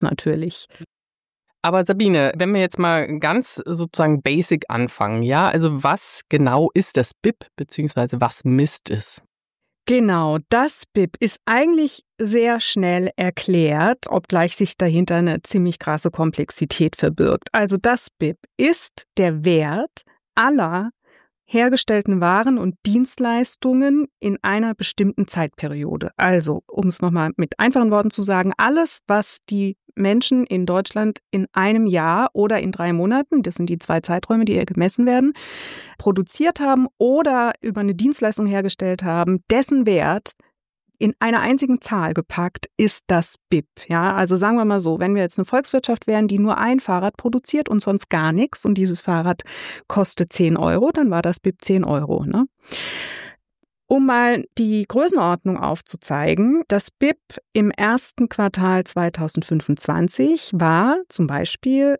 natürlich. Aber Sabine, wenn wir jetzt mal ganz sozusagen basic anfangen, ja, also was genau ist das BIP, beziehungsweise was misst es? Genau, das BIP ist eigentlich sehr schnell erklärt, obgleich sich dahinter eine ziemlich krasse Komplexität verbirgt. Also das BIP ist der Wert aller hergestellten Waren und Dienstleistungen in einer bestimmten Zeitperiode. Also, um es nochmal mit einfachen Worten zu sagen, alles, was die Menschen in Deutschland in einem Jahr oder in 3 Monaten, das sind die 2 Zeiträume, die hier gemessen werden, produziert haben oder über eine Dienstleistung hergestellt haben, dessen Wert in einer einzigen Zahl gepackt ist das BIP. Ja, also sagen wir mal so, wenn wir jetzt eine Volkswirtschaft wären, die nur ein Fahrrad produziert und sonst gar nichts und dieses Fahrrad kostet 10 Euro, dann war das BIP 10 Euro. Ne? Um mal die Größenordnung aufzuzeigen, das BIP im ersten Quartal 2025 war zum Beispiel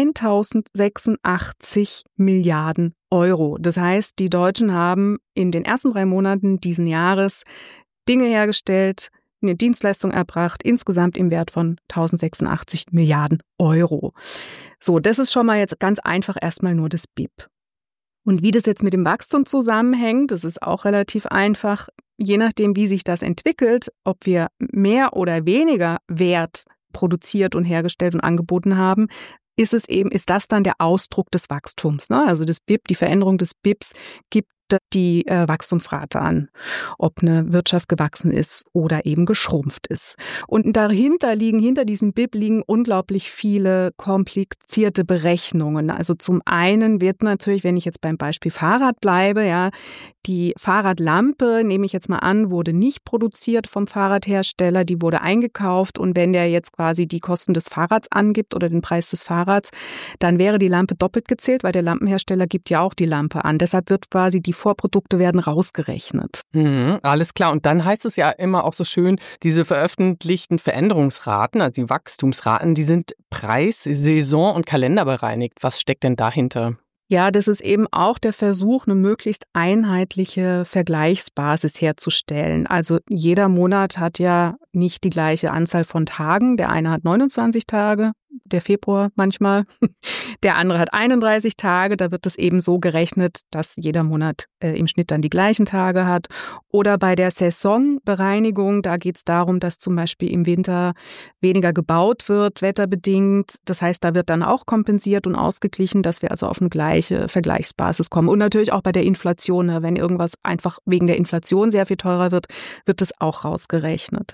1086 Milliarden Euro. Das heißt, die Deutschen haben in den ersten 3 Monaten diesen Jahres Dinge hergestellt, eine Dienstleistung erbracht, insgesamt im Wert von 1086 Milliarden Euro. So, das ist schon mal jetzt ganz einfach erstmal nur das BIP. Und wie das jetzt mit dem Wachstum zusammenhängt, das ist auch relativ einfach. Je nachdem, wie sich das entwickelt, ob wir mehr oder weniger Wert produziert und hergestellt und angeboten haben, ist das dann der Ausdruck des Wachstums. Ne? Also das BIP, die Veränderung des BIPs gibt die Wachstumsrate an, ob eine Wirtschaft gewachsen ist oder eben geschrumpft ist. Und hinter diesem BIP liegen unglaublich viele komplizierte Berechnungen. Also zum einen wird natürlich, wenn ich jetzt beim Beispiel Fahrrad bleibe, ja, die Fahrradlampe, nehme ich jetzt mal an, wurde nicht produziert vom Fahrradhersteller, die wurde eingekauft und wenn der jetzt quasi die Kosten des Fahrrads angibt oder den Preis des Fahrrads, dann wäre die Lampe doppelt gezählt, weil der Lampenhersteller gibt ja auch die Lampe an. Deshalb wird quasi die Vorprodukte werden rausgerechnet. Alles klar. Und dann heißt es ja immer auch so schön, diese veröffentlichten Veränderungsraten, also die Wachstumsraten, die sind preis-, saison- und kalenderbereinigt. Was steckt denn dahinter? Ja, das ist eben auch der Versuch, eine möglichst einheitliche Vergleichsbasis herzustellen. Also jeder Monat hat ja nicht die gleiche Anzahl von Tagen. Der eine hat 29 Tage, der Februar manchmal. Der andere hat 31 Tage. Da wird es eben so gerechnet, dass jeder Monat im Schnitt dann die gleichen Tage hat. Oder bei der Saisonbereinigung, da geht es darum, dass zum Beispiel im Winter weniger gebaut wird, wetterbedingt. Das heißt, da wird dann auch kompensiert und ausgeglichen, dass wir also auf eine gleiche Vergleichsbasis kommen. Und natürlich auch bei der Inflation, wenn irgendwas einfach wegen der Inflation sehr viel teurer wird, wird es auch rausgerechnet.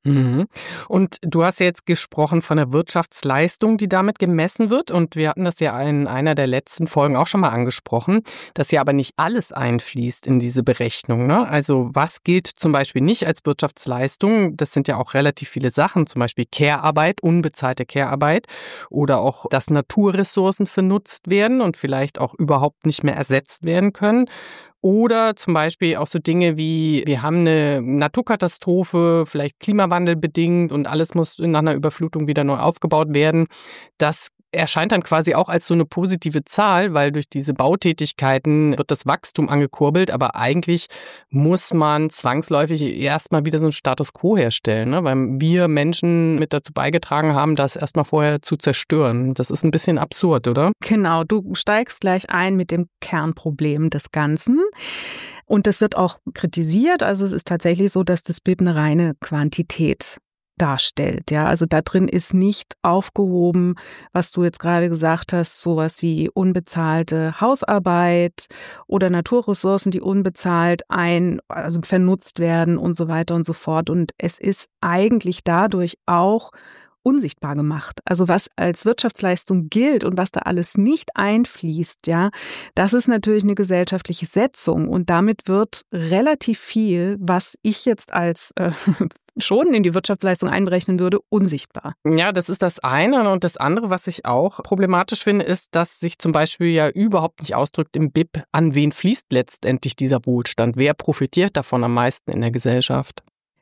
Und du hast jetzt gesprochen von der Wirtschaftsleistung, die damit gemessen wird. Und wir hatten das ja in einer der letzten Folgen auch schon mal angesprochen, dass ja aber nicht alles einfließt in diese Berechnung. Ne? Also was gilt zum Beispiel nicht als Wirtschaftsleistung? Das sind ja auch relativ viele Sachen, zum Beispiel Care-Arbeit, unbezahlte Care-Arbeit oder auch, dass Naturressourcen vernutzt werden und vielleicht auch überhaupt nicht mehr ersetzt werden können. Oder zum Beispiel auch so Dinge wie, wir haben eine Naturkatastrophe, vielleicht klimawandelbedingt und alles muss nach einer Überflutung wieder neu aufgebaut werden. Das erscheint dann quasi auch als so eine positive Zahl, weil durch diese Bautätigkeiten wird das Wachstum angekurbelt, aber eigentlich muss man zwangsläufig erstmal wieder so einen Status quo herstellen, ne? Weil wir Menschen mit dazu beigetragen haben, das erstmal vorher zu zerstören. Das ist ein bisschen absurd, oder? Genau, du steigst gleich ein mit dem Kernproblem des Ganzen. Und das wird auch kritisiert. Also es ist tatsächlich so, dass das BIP eine reine Quantität darstellt. Ja, also da drin ist nicht aufgehoben, was du jetzt gerade gesagt hast, sowas wie unbezahlte Hausarbeit oder Naturressourcen, die unbezahlt also vernutzt werden und so weiter und so fort. Und es ist eigentlich dadurch auch unsichtbar gemacht. Also was als Wirtschaftsleistung gilt und was da alles nicht einfließt, ja, das ist natürlich eine gesellschaftliche Setzung und damit wird relativ viel, was ich jetzt als schon in die Wirtschaftsleistung einberechnen würde, unsichtbar. Ja, das ist das eine. Und das andere, was ich auch problematisch finde, ist, dass sich zum Beispiel ja überhaupt nicht ausdrückt im BIP, an wen fließt letztendlich dieser Wohlstand? Wer profitiert davon am meisten in der Gesellschaft?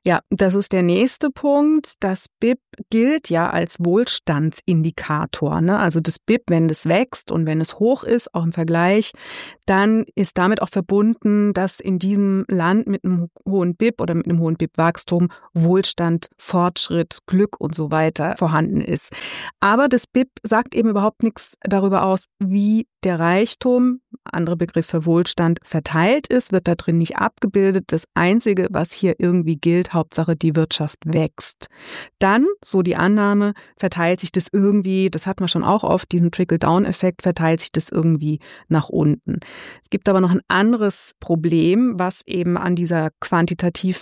Ja, das ist der nächste Punkt. Das BIP gilt ja als Wohlstandsindikator, ne? Also das BIP, wenn es wächst und wenn es hoch ist, auch im Vergleich, dann ist damit auch verbunden, dass in diesem Land mit einem hohen BIP oder mit einem hohen BIP-Wachstum Wohlstand, Fortschritt, Glück und so weiter vorhanden ist. Aber das BIP sagt eben überhaupt nichts darüber aus, wie der Reichtum, andere Begriff für Wohlstand, verteilt ist, wird da drin nicht abgebildet. Das Einzige, was hier irgendwie gilt, Hauptsache die Wirtschaft wächst. Dann, so die Annahme, verteilt sich das irgendwie, das hat man schon auch oft, diesen Trickle-Down-Effekt, verteilt sich das irgendwie nach unten. Es gibt aber noch ein anderes Problem, was eben an dieser Quantität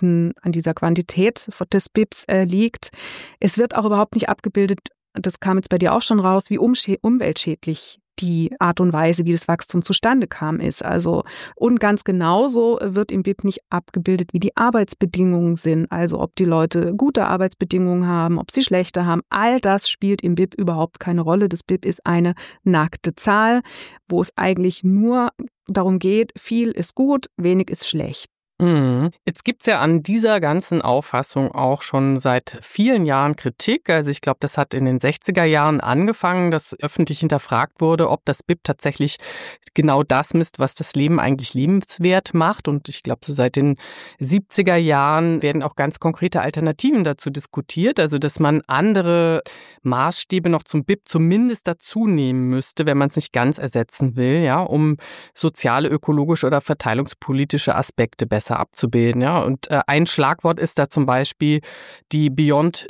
des BIPs liegt. Es wird auch überhaupt nicht abgebildet, das kam jetzt bei dir auch schon raus, wie umweltschädlich die Art und Weise, wie das Wachstum zustande kam, ist. Also, und ganz genauso wird im BIP nicht abgebildet, wie die Arbeitsbedingungen sind. Also, ob die Leute gute Arbeitsbedingungen haben, ob sie schlechte haben. All das spielt im BIP überhaupt keine Rolle. Das BIP ist eine nackte Zahl, wo es eigentlich nur darum geht, viel ist gut, wenig ist schlecht. Jetzt gibt's ja an dieser ganzen Auffassung auch schon seit vielen Jahren Kritik. Also ich glaube, das hat in den 60er Jahren angefangen, dass öffentlich hinterfragt wurde, ob das BIP tatsächlich genau das misst, was das Leben eigentlich lebenswert macht. Und ich glaube, so seit den 70er Jahren werden auch ganz konkrete Alternativen dazu diskutiert. Also dass man andere Maßstäbe noch zum BIP zumindest dazu nehmen müsste, wenn man es nicht ganz ersetzen will, ja, um soziale, ökologische oder verteilungspolitische Aspekte besser abzubilden. Ja. Und ein Schlagwort ist da zum Beispiel die Beyond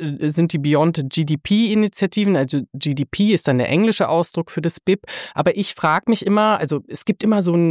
GDP-Initiativen. Also GDP ist dann der englische Ausdruck für das BIP. Aber ich frage mich immer, also es gibt immer so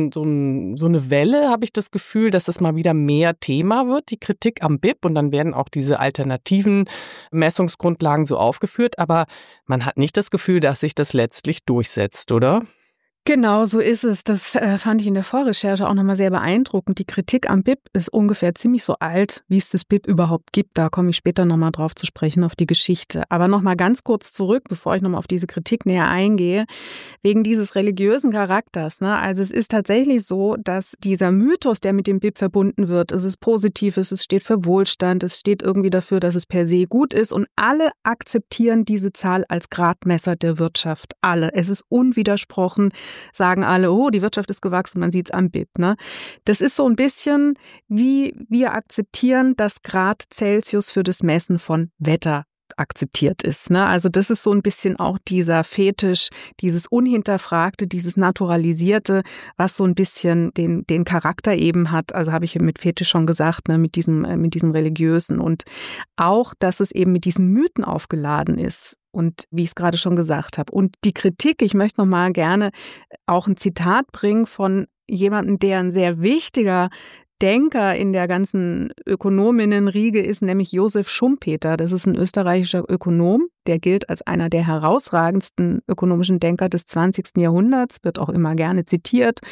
eine Welle, habe ich das Gefühl, dass es mal wieder mehr Thema wird, die Kritik am BIP. Und dann werden auch diese alternativen Messungsgrundlagen so aufgeführt. Aber man hat nicht das Gefühl, dass sich das letztlich durchsetzt, oder? Genau, so ist es. Das fand ich in der Vorrecherche auch nochmal sehr beeindruckend. Die Kritik am BIP ist ungefähr ziemlich so alt, wie es das BIP überhaupt gibt. Da komme ich später nochmal drauf zu sprechen, auf die Geschichte. Aber nochmal ganz kurz zurück, bevor ich nochmal auf diese Kritik näher eingehe, wegen dieses religiösen Charakters. Ne? Also es ist tatsächlich so, dass dieser Mythos, der mit dem BIP verbunden wird, es ist positiv, es steht für Wohlstand, es steht irgendwie dafür, dass es per se gut ist und alle akzeptieren diese Zahl als Gradmesser der Wirtschaft. Alle. Es ist unwidersprochen. Sagen alle, oh, die Wirtschaft ist gewachsen, man sieht es am BIP. Ne? Das ist so ein bisschen, wie wir akzeptieren, dass Grad Celsius für das Messen von Wetter akzeptiert ist. Ne? Also das ist so ein bisschen auch dieser Fetisch, dieses Unhinterfragte, dieses Naturalisierte, was so ein bisschen den Charakter eben hat. Also habe ich mit Fetisch schon gesagt, ne? mit diesem Religiösen. Und auch, dass es eben mit diesen Mythen aufgeladen ist. Und wie ich es gerade schon gesagt habe. Und die Kritik, ich möchte noch mal gerne auch ein Zitat bringen von jemandem, der ein sehr wichtiger Denker in der ganzen Ökonominnenriege ist, nämlich Josef Schumpeter. Das ist ein österreichischer Ökonom, der gilt als einer der herausragendsten ökonomischen Denker des 20. Jahrhunderts, wird auch immer gerne zitiert.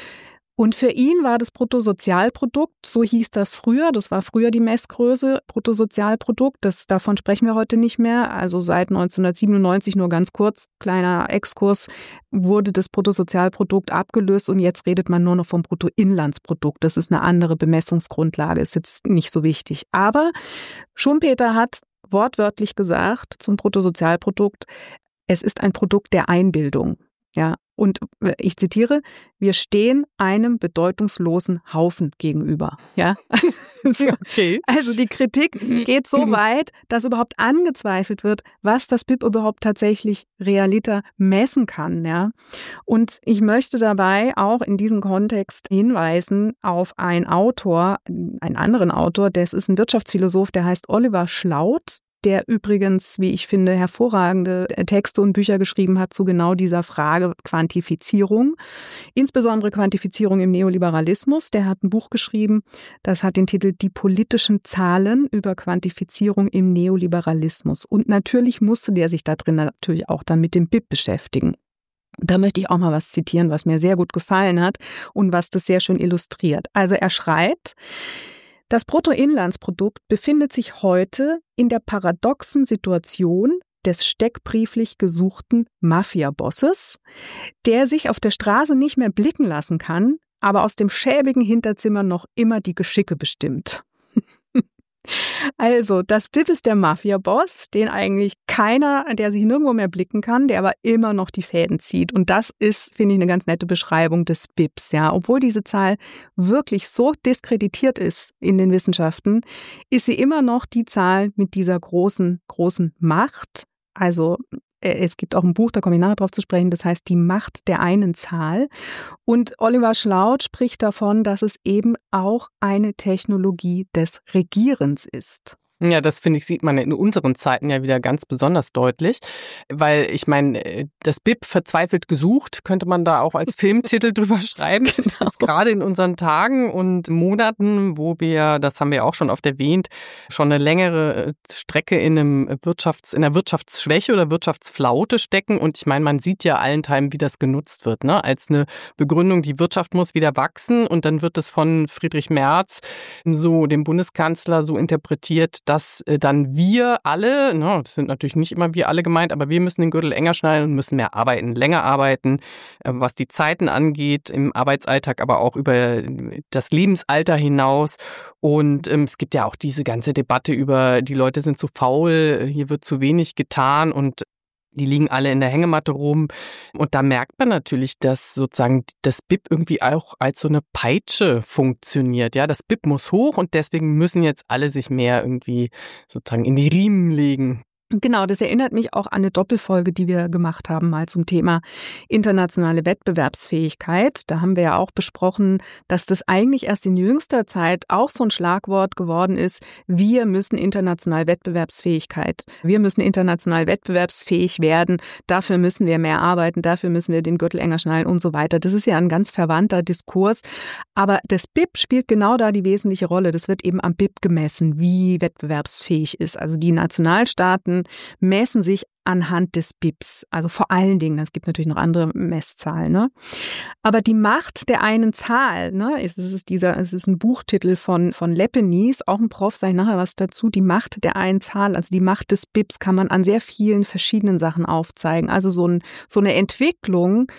Und für ihn war das Bruttosozialprodukt, so hieß das früher, das war früher die Messgröße, Bruttosozialprodukt, davon sprechen wir heute nicht mehr. Also seit 1997, nur ganz kurz, kleiner Exkurs, wurde das Bruttosozialprodukt abgelöst und jetzt redet man nur noch vom Bruttoinlandsprodukt. Das ist eine andere Bemessungsgrundlage, ist jetzt nicht so wichtig. Aber Schumpeter hat wortwörtlich gesagt zum Bruttosozialprodukt, es ist ein Produkt der Einbildung. Ja, und ich zitiere, wir stehen einem bedeutungslosen Haufen gegenüber. Ja, okay. Also die Kritik geht so weit, dass überhaupt angezweifelt wird, was das BIP überhaupt tatsächlich realiter messen kann. Ja, und ich möchte dabei auch in diesem Kontext hinweisen auf einen anderen Autor, das ist ein Wirtschaftsphilosoph, der heißt Oliver Schlaut. Der übrigens, wie ich finde, hervorragende Texte und Bücher geschrieben hat zu genau dieser Frage Quantifizierung. Insbesondere Quantifizierung im Neoliberalismus. Der hat ein Buch geschrieben, das hat den Titel Die politischen Zahlen über Quantifizierung im Neoliberalismus. Und natürlich musste der sich da drin natürlich auch dann mit dem BIP beschäftigen. Da möchte ich auch mal was zitieren, was mir sehr gut gefallen hat und was das sehr schön illustriert. Also er schreibt, das Bruttoinlandsprodukt befindet sich heute in der paradoxen Situation des steckbrieflich gesuchten Mafia-Bosses, der sich auf der Straße nicht mehr blicken lassen kann, aber aus dem schäbigen Hinterzimmer noch immer die Geschicke bestimmt. Also, das BIP ist der Mafia-Boss, den eigentlich keiner, der sich nirgendwo mehr blicken kann, der aber immer noch die Fäden zieht. Und das ist, finde ich, eine ganz nette Beschreibung des BIPs. Ja, obwohl diese Zahl wirklich so diskreditiert ist in den Wissenschaften, ist sie immer noch die Zahl mit dieser großen Macht. Also es gibt auch ein Buch, da komme ich nachher drauf zu sprechen, das heißt Die Macht der einen Zahl. Und Oliver Schlaut spricht davon, dass es eben auch eine Technologie des Regierens ist. Ja, das finde ich, sieht man in unseren Zeiten ja wieder ganz besonders deutlich, weil ich meine, das BIP verzweifelt gesucht, könnte man da auch als Filmtitel drüber schreiben. Genau. Jetzt gerade in unseren Tagen und Monaten, wo wir, das haben wir auch schon oft erwähnt, schon eine längere Strecke in einer Wirtschaftsschwäche oder Wirtschaftsflaute stecken. Und ich meine, man sieht ja allenthalben, wie das genutzt wird, ne? Als eine Begründung, die Wirtschaft muss wieder wachsen, und dann wird es von Friedrich Merz, so dem Bundeskanzler, so interpretiert, dass dann wir alle, das sind natürlich nicht immer wir alle gemeint, aber wir müssen den Gürtel enger schneiden und müssen mehr arbeiten, länger arbeiten, was die Zeiten angeht, im Arbeitsalltag, aber auch über das Lebensalter hinaus. Und es gibt ja auch diese ganze Debatte über, die Leute sind zu faul, hier wird zu wenig getan und die liegen alle in der Hängematte rum. Und da merkt man natürlich, dass sozusagen das BIP irgendwie auch als so eine Peitsche funktioniert. Ja, das BIP muss hoch und deswegen müssen jetzt alle sich mehr irgendwie sozusagen in die Riemen legen. Genau, das erinnert mich auch an eine Doppelfolge, die wir gemacht haben, mal zum Thema internationale Wettbewerbsfähigkeit. Da haben wir ja auch besprochen, dass das eigentlich erst in jüngster Zeit auch so ein Schlagwort geworden ist. Wir müssen international wettbewerbsfähig werden. Dafür müssen wir mehr arbeiten, dafür müssen wir den Gürtel enger schnallen und so weiter. Das ist ja ein ganz verwandter Diskurs. Aber das BIP spielt genau da die wesentliche Rolle. Das wird eben am BIP gemessen, wie wettbewerbsfähig ist. Also die Nationalstaaten messen sich anhand des BIPs, also vor allen Dingen, es gibt natürlich noch andere Messzahlen, ne? Aber die Macht der einen Zahl, ne? Es ist ein Buchtitel von Lepenis, auch ein Prof, sage ich nachher was dazu, die Macht der einen Zahl, also die Macht des BIPs kann man an sehr vielen verschiedenen Sachen aufzeigen. Also so eine Entwicklung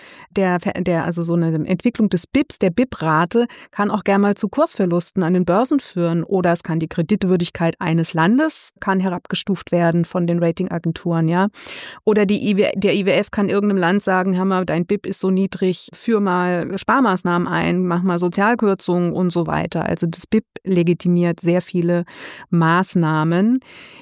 so eine Entwicklung des BIPs, der BIP-Rate, kann auch gerne mal zu Kursverlusten an den Börsen führen, oder es kann die Kreditwürdigkeit eines Landes kann herabgestuft werden von den Ratingagenturen, ja. Oder der IWF kann irgendeinem Land sagen, hör mal, dein BIP ist so niedrig, führ mal Sparmaßnahmen ein, mach mal Sozialkürzungen und so weiter. Also das BIP legitimiert sehr viele Maßnahmen,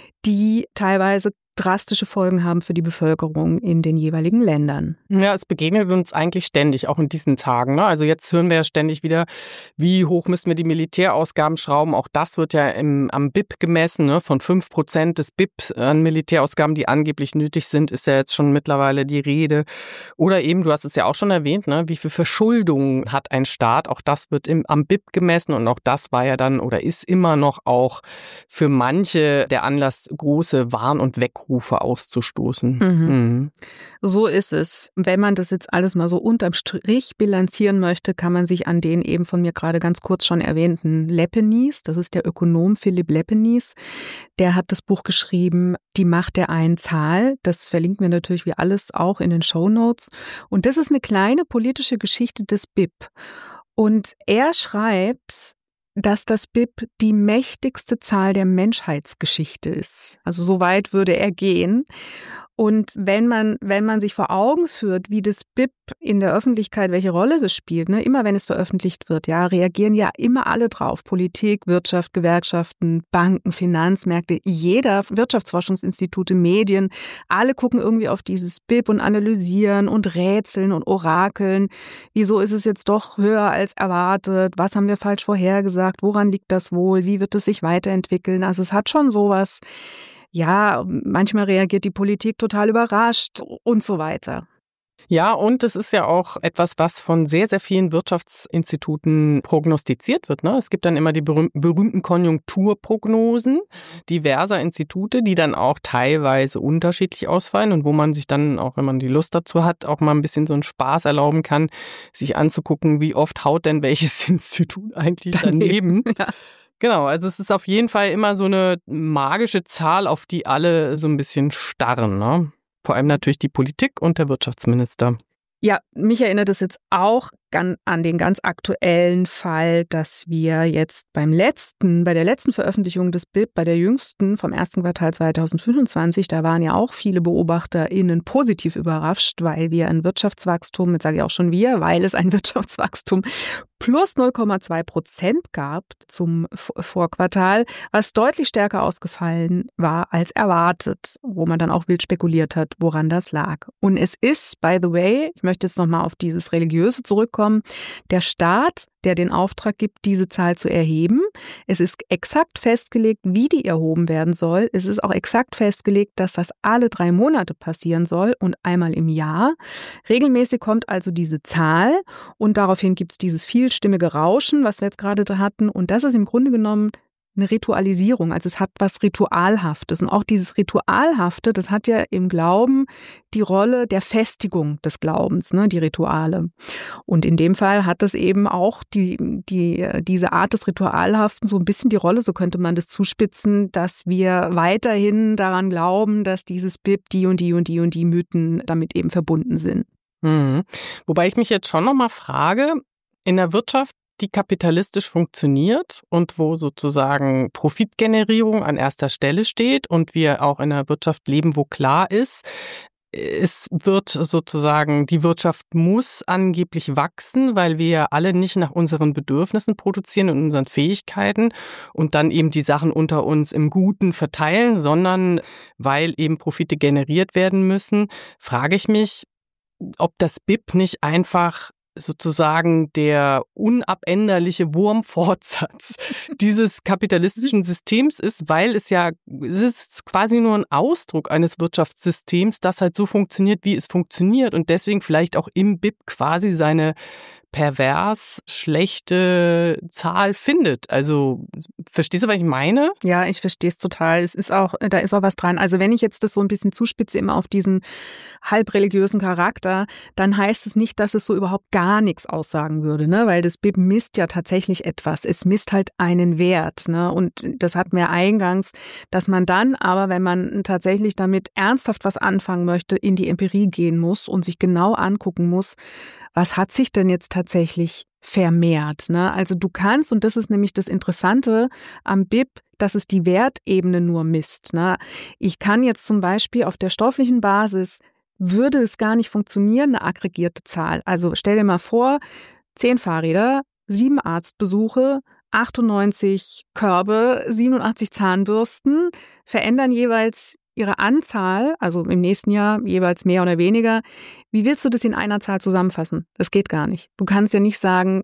die teilweise drastische Folgen haben für die Bevölkerung in den jeweiligen Ländern. Ja, es begegnet uns eigentlich ständig, auch in diesen Tagen, ne? Also jetzt hören wir ja ständig wieder, wie hoch müssen wir die Militärausgaben schrauben. Auch das wird ja am BIP gemessen, ne? Von 5% des BIP an Militärausgaben, die angeblich nötig sind, ist ja jetzt schon mittlerweile die Rede. Oder eben, du hast es ja auch schon erwähnt, ne? Wie viel Verschuldung hat ein Staat? Auch das wird am BIP gemessen, und auch das war ja dann oder ist immer noch auch für manche der Anlass, große Warn- und Wegrufe auszustoßen. Mhm. So ist es. Wenn man das jetzt alles mal so unterm Strich bilanzieren möchte, kann man sich an den eben von mir gerade ganz kurz schon erwähnten Lepenis, das ist der Ökonom Philipp Lepenis, der hat das Buch geschrieben, Die Macht der einen Zahl. Das verlinken wir natürlich wie alles auch in den Shownotes. Und das ist eine kleine politische Geschichte des BIP. Und er schreibt, dass das BIP die mächtigste Zahl der Menschheitsgeschichte ist. Also so weit würde er gehen. Und wenn man sich vor Augen führt, wie das BIP in der Öffentlichkeit, welche Rolle es spielt, ne, immer wenn es veröffentlicht wird, ja, reagieren ja immer alle drauf. Politik, Wirtschaft, Gewerkschaften, Banken, Finanzmärkte, jeder, Wirtschaftsforschungsinstitute, Medien, alle gucken irgendwie auf dieses BIP und analysieren und rätseln und orakeln. Wieso ist es jetzt doch höher als erwartet? Was haben wir falsch vorhergesagt? Woran liegt das wohl? Wie wird es sich weiterentwickeln? Also es hat schon sowas. Ja, manchmal reagiert die Politik total überrascht und so weiter. Ja, und es ist ja auch etwas, was von sehr, sehr vielen Wirtschaftsinstituten prognostiziert wird, ne? Es gibt dann immer die berühmten Konjunkturprognosen diverser Institute, die dann auch teilweise unterschiedlich ausfallen und wo man sich dann, auch wenn man die Lust dazu hat, auch mal ein bisschen so einen Spaß erlauben kann, sich anzugucken, wie oft haut denn welches Institut eigentlich daneben. Ja. Genau, also es ist auf jeden Fall immer so eine magische Zahl, auf die alle so ein bisschen starren, ne? Vor allem natürlich die Politik und der Wirtschaftsminister. Ja, mich erinnert es jetzt auch an den ganz aktuellen Fall, dass wir jetzt bei der letzten Veröffentlichung des BIP, bei der jüngsten vom ersten Quartal 2025, da waren ja auch viele BeobachterInnen positiv überrascht, weil wir ein Wirtschaftswachstum, jetzt sage ich auch schon weil es ein Wirtschaftswachstum plus 0,2% gab zum Vorquartal, was deutlich stärker ausgefallen war als erwartet, wo man dann auch wild spekuliert hat, woran das lag. Und es ist, by the way, ich möchte jetzt nochmal auf dieses Religiöse zurückkommen, der Staat, der den Auftrag gibt, diese Zahl zu erheben. Es ist exakt festgelegt, wie die erhoben werden soll. Es ist auch exakt festgelegt, dass das alle 3 Monate passieren soll und einmal im Jahr. Regelmäßig kommt also diese Zahl und daraufhin gibt es dieses vielstimmige Rauschen, was wir jetzt gerade hatten. Und das ist im Grunde genommen eine Ritualisierung, also es hat was Ritualhaftes. Und auch dieses Ritualhafte, das hat ja im Glauben die Rolle der Festigung des Glaubens, ne, die Rituale. Und in dem Fall hat das eben auch diese Art des Ritualhaften so ein bisschen die Rolle, so könnte man das zuspitzen, dass wir weiterhin daran glauben, dass dieses BIP die und die und die und die Mythen damit eben verbunden sind. Wobei ich mich jetzt schon nochmal frage, in der Wirtschaft, die kapitalistisch funktioniert und wo sozusagen Profitgenerierung an erster Stelle steht und wir auch in einer Wirtschaft leben, wo klar ist, es wird sozusagen, die Wirtschaft muss angeblich wachsen, weil wir ja alle nicht nach unseren Bedürfnissen produzieren und unseren Fähigkeiten und dann eben die Sachen unter uns im Guten verteilen, sondern weil eben Profite generiert werden müssen, frage ich mich, ob das BIP nicht einfach sozusagen der unabänderliche Wurmfortsatz dieses kapitalistischen Systems ist, weil es ist quasi nur ein Ausdruck eines Wirtschaftssystems, das halt so funktioniert, wie es funktioniert und deswegen vielleicht auch im BIP quasi seine pervers schlechte Zahl findet. Also, verstehst du, was ich meine? Ja, ich verstehe es total. Da ist auch was dran. Also, wenn ich jetzt das so ein bisschen zuspitze immer auf diesen halbreligiösen Charakter, dann heißt es nicht, dass es so überhaupt gar nichts aussagen würde, ne? Weil das BIP misst ja tatsächlich etwas. Es misst halt einen Wert, ne? Und das hatten wir eingangs, dass man dann aber, wenn man tatsächlich damit ernsthaft was anfangen möchte, in die Empirie gehen muss und sich genau angucken muss, was hat sich denn jetzt tatsächlich vermehrt, ne? Also du kannst, und das ist nämlich das Interessante am BIP, dass es die Wertebene nur misst, ne? Ich kann jetzt zum Beispiel auf der stofflichen Basis, würde es gar nicht funktionieren, eine aggregierte Zahl. Also stell dir mal vor, 10 Fahrräder, 7 Arztbesuche, 98 Körbe, 87 Zahnbürsten verändern jeweils ihre Anzahl, also im nächsten Jahr jeweils mehr oder weniger. Wie willst du das in einer Zahl zusammenfassen? Das geht gar nicht. Du kannst ja nicht sagen,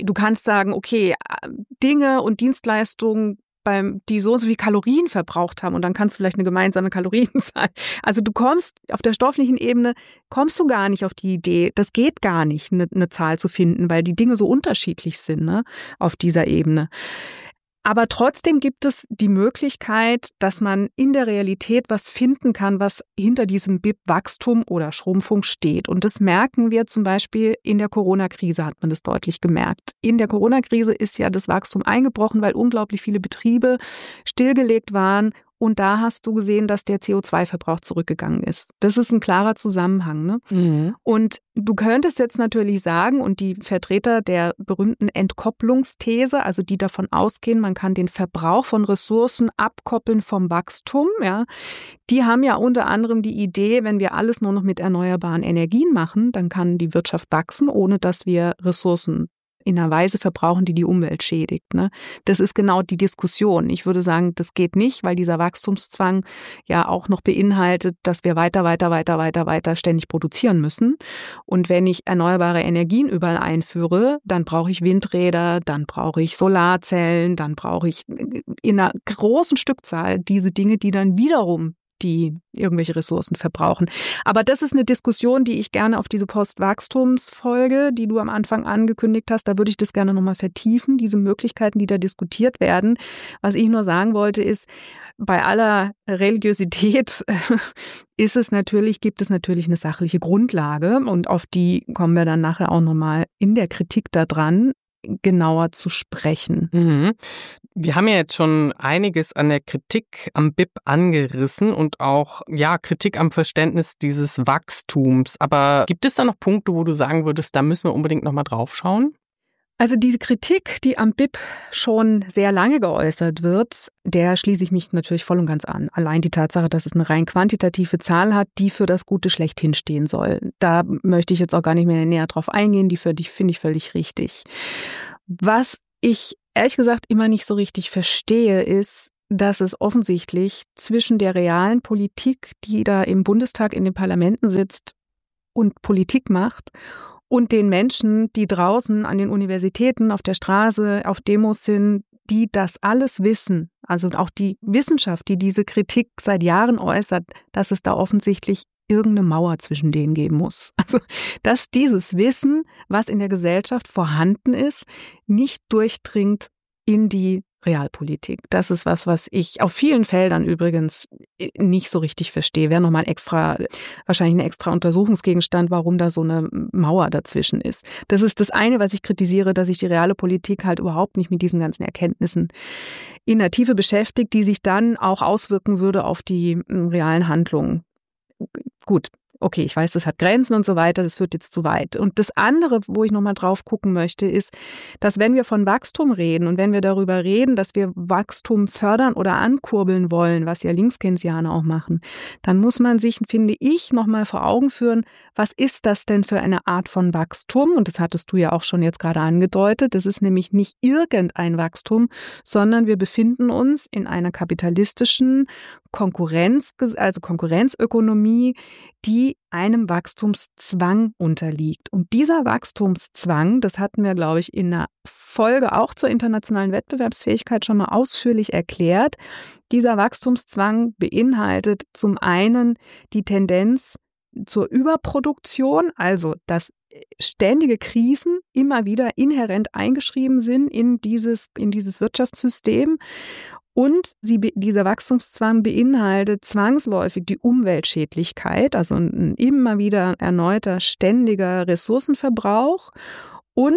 okay, Dinge und Dienstleistungen, die so und so viel Kalorien verbraucht haben und dann kannst du vielleicht eine gemeinsame Kalorienzahl. Also du kommst auf der stofflichen Ebene, kommst du gar nicht auf die Idee, das geht gar nicht, eine Zahl zu finden, weil die Dinge so unterschiedlich sind, ne, auf dieser Ebene. Aber trotzdem gibt es die Möglichkeit, dass man in der Realität was finden kann, was hinter diesem BIP-Wachstum oder Schrumpfung steht. Und das merken wir zum Beispiel in der Corona-Krise, hat man das deutlich gemerkt. In der Corona-Krise ist ja das Wachstum eingebrochen, weil unglaublich viele Betriebe stillgelegt waren. Und da hast du gesehen, dass der CO2-Verbrauch zurückgegangen ist. Das ist ein klarer Zusammenhang, ne? Mhm. Und du könntest jetzt natürlich sagen, und die Vertreter der berühmten Entkopplungsthese, also die davon ausgehen, man kann den Verbrauch von Ressourcen abkoppeln vom Wachstum, ja, die haben ja unter anderem die Idee, wenn wir alles nur noch mit erneuerbaren Energien machen, dann kann die Wirtschaft wachsen, ohne dass wir Ressourcen in einer Weise verbrauchen, die die Umwelt schädigt, ne? Das ist genau die Diskussion. Ich würde sagen, das geht nicht, weil dieser Wachstumszwang ja auch noch beinhaltet, dass wir weiter ständig produzieren müssen. Und wenn ich erneuerbare Energien überall einführe, dann brauche ich Windräder, dann brauche ich Solarzellen, dann brauche ich in einer großen Stückzahl diese Dinge, die dann wiederum die irgendwelche Ressourcen verbrauchen. Aber das ist eine Diskussion, die ich gerne auf diese Postwachstumsfolge, die du am Anfang angekündigt hast, da würde ich das gerne nochmal vertiefen, diese Möglichkeiten, die da diskutiert werden. Was ich nur sagen wollte ist, bei aller Religiosität gibt es natürlich eine sachliche Grundlage und auf die kommen wir dann nachher auch nochmal in der Kritik da dran. genauer zu sprechen. Mhm. Wir haben ja jetzt schon einiges an der Kritik am BIP angerissen und auch Kritik am Verständnis dieses Wachstums. Aber gibt es da noch Punkte, wo du sagen würdest, da müssen wir unbedingt nochmal drauf schauen? Also diese Kritik, die am BIP schon sehr lange geäußert wird, der schließe ich mich natürlich voll und ganz an. Allein die Tatsache, dass es eine rein quantitative Zahl hat, die für das Gute schlechthin stehen soll. Da möchte ich jetzt auch gar nicht mehr näher drauf eingehen, die finde ich völlig richtig. Was ich ehrlich gesagt immer nicht so richtig verstehe, ist, dass es offensichtlich zwischen der realen Politik, die da im Bundestag in den Parlamenten sitzt und Politik macht, und den Menschen, die draußen an den Universitäten, auf der Straße, auf Demos sind, die das alles wissen, also auch die Wissenschaft, die diese Kritik seit Jahren äußert, dass es da offensichtlich irgendeine Mauer zwischen denen geben muss. Also, dass dieses Wissen, was in der Gesellschaft vorhanden ist, nicht durchdringt in die Realpolitik. Das ist was ich auf vielen Feldern übrigens nicht so richtig verstehe. Wäre nochmal wahrscheinlich ein extra Untersuchungsgegenstand, warum da so eine Mauer dazwischen ist. Das ist das eine, was ich kritisiere, dass sich die reale Politik halt überhaupt nicht mit diesen ganzen Erkenntnissen in der Tiefe beschäftigt, die sich dann auch auswirken würde auf die realen Handlungen. Gut. Okay, ich weiß, das hat Grenzen und so weiter, das führt jetzt zu weit. Und das andere, wo ich nochmal drauf gucken möchte, ist, dass wenn wir von Wachstum reden und wenn wir darüber reden, dass wir Wachstum fördern oder ankurbeln wollen, was ja Linkskeynesianer auch machen, dann muss man sich, finde ich, nochmal vor Augen führen, was ist das denn für eine Art von Wachstum? Und das hattest du ja auch schon jetzt gerade angedeutet. Das ist nämlich nicht irgendein Wachstum, sondern wir befinden uns in einer kapitalistischen Konkurrenzökonomie, die einem Wachstumszwang unterliegt. Und dieser Wachstumszwang, das hatten wir, glaube ich, in einer Folge auch zur internationalen Wettbewerbsfähigkeit schon mal ausführlich erklärt. Dieser Wachstumszwang beinhaltet zum einen die Tendenz zur Überproduktion, also dass ständige Krisen immer wieder inhärent eingeschrieben sind in dieses Wirtschaftssystem. Und dieser Wachstumszwang beinhaltet zwangsläufig die Umweltschädlichkeit, also ein immer wieder erneuter, ständiger Ressourcenverbrauch. Und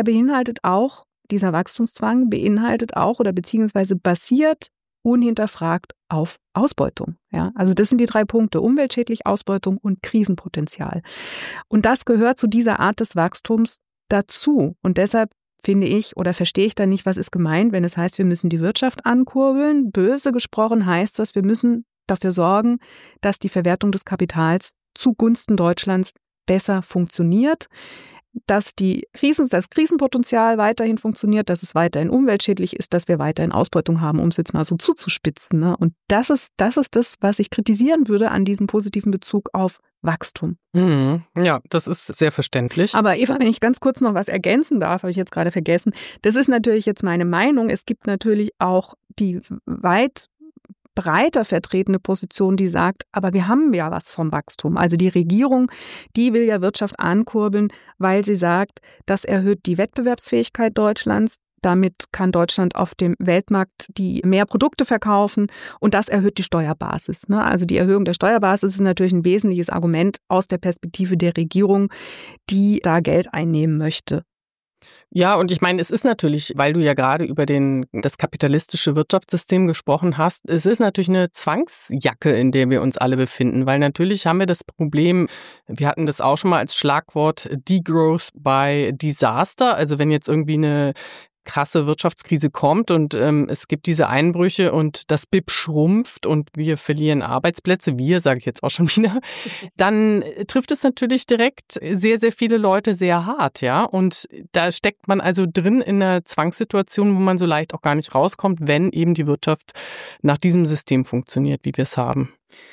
dieser Wachstumszwang beinhaltet auch oder beziehungsweise basiert unhinterfragt auf Ausbeutung. Ja, also das sind die 3 Punkte: umweltschädlich, Ausbeutung und Krisenpotenzial. Und das gehört zu dieser Art des Wachstums dazu. Und deshalb finde ich oder verstehe ich da nicht, was ist gemeint, wenn es heißt, wir müssen die Wirtschaft ankurbeln. Böse gesprochen heißt das, wir müssen dafür sorgen, dass die Verwertung des Kapitals zugunsten Deutschlands besser funktioniert, dass das Krisenpotenzial weiterhin funktioniert, dass es weiterhin umweltschädlich ist, dass wir weiterhin Ausbeutung haben, um es jetzt mal so zuzuspitzen. Ne? Und das ist das, was ich kritisieren würde an diesem positiven Bezug auf Wachstum. Ja, das ist sehr verständlich. Aber Eva, wenn ich ganz kurz noch was ergänzen darf, habe ich jetzt gerade vergessen. Das ist natürlich jetzt meine Meinung. Es gibt natürlich auch die weit breiter vertretene Position, die sagt, aber wir haben ja was vom Wachstum. Also die Regierung, die will ja Wirtschaft ankurbeln, weil sie sagt, das erhöht die Wettbewerbsfähigkeit Deutschlands. Damit kann Deutschland auf dem Weltmarkt mehr Produkte verkaufen und das erhöht die Steuerbasis. Also die Erhöhung der Steuerbasis ist natürlich ein wesentliches Argument aus der Perspektive der Regierung, die da Geld einnehmen möchte. Ja, und ich meine, es ist natürlich, weil du ja gerade über das kapitalistische Wirtschaftssystem gesprochen hast, es ist natürlich eine Zwangsjacke, in der wir uns alle befinden, weil natürlich haben wir das Problem, wir hatten das auch schon mal als Schlagwort, Degrowth by Disaster, also wenn jetzt irgendwie eine krasse Wirtschaftskrise kommt und es gibt diese Einbrüche und das BIP schrumpft und wir verlieren Arbeitsplätze, sage ich jetzt auch schon wieder, dann trifft es natürlich direkt sehr, sehr viele Leute sehr hart, ja. Und da steckt man also drin in einer Zwangssituation, wo man so leicht auch gar nicht rauskommt, wenn eben die Wirtschaft nach diesem System funktioniert, wie wir es haben.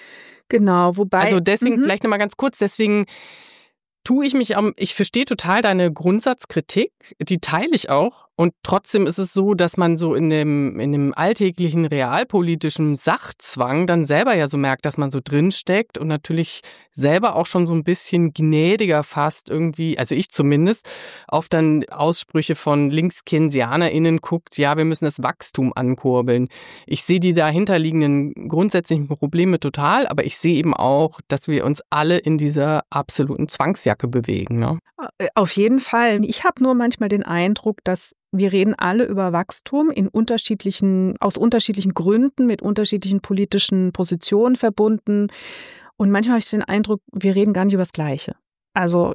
Genau, wobei... Also deswegen, vielleicht nochmal ganz kurz, ich verstehe total deine Grundsatzkritik, die teile ich auch. Und trotzdem ist es so, dass man so in dem alltäglichen realpolitischen Sachzwang dann selber ja so merkt, dass man so drinsteckt und natürlich selber auch schon so ein bisschen gnädiger fast irgendwie, also ich zumindest, auf dann Aussprüche von LinkskeynesianerInnen guckt, ja, wir müssen das Wachstum ankurbeln. Ich sehe die dahinterliegenden grundsätzlichen Probleme total, aber ich sehe eben auch, dass wir uns alle in dieser absoluten Zwangsjacke bewegen. Ne? Auf jeden Fall. Ich habe nur manchmal den Eindruck, dass wir reden alle über Wachstum aus unterschiedlichen Gründen, mit unterschiedlichen politischen Positionen verbunden. Und manchmal habe ich den Eindruck, wir reden gar nicht über das Gleiche. Also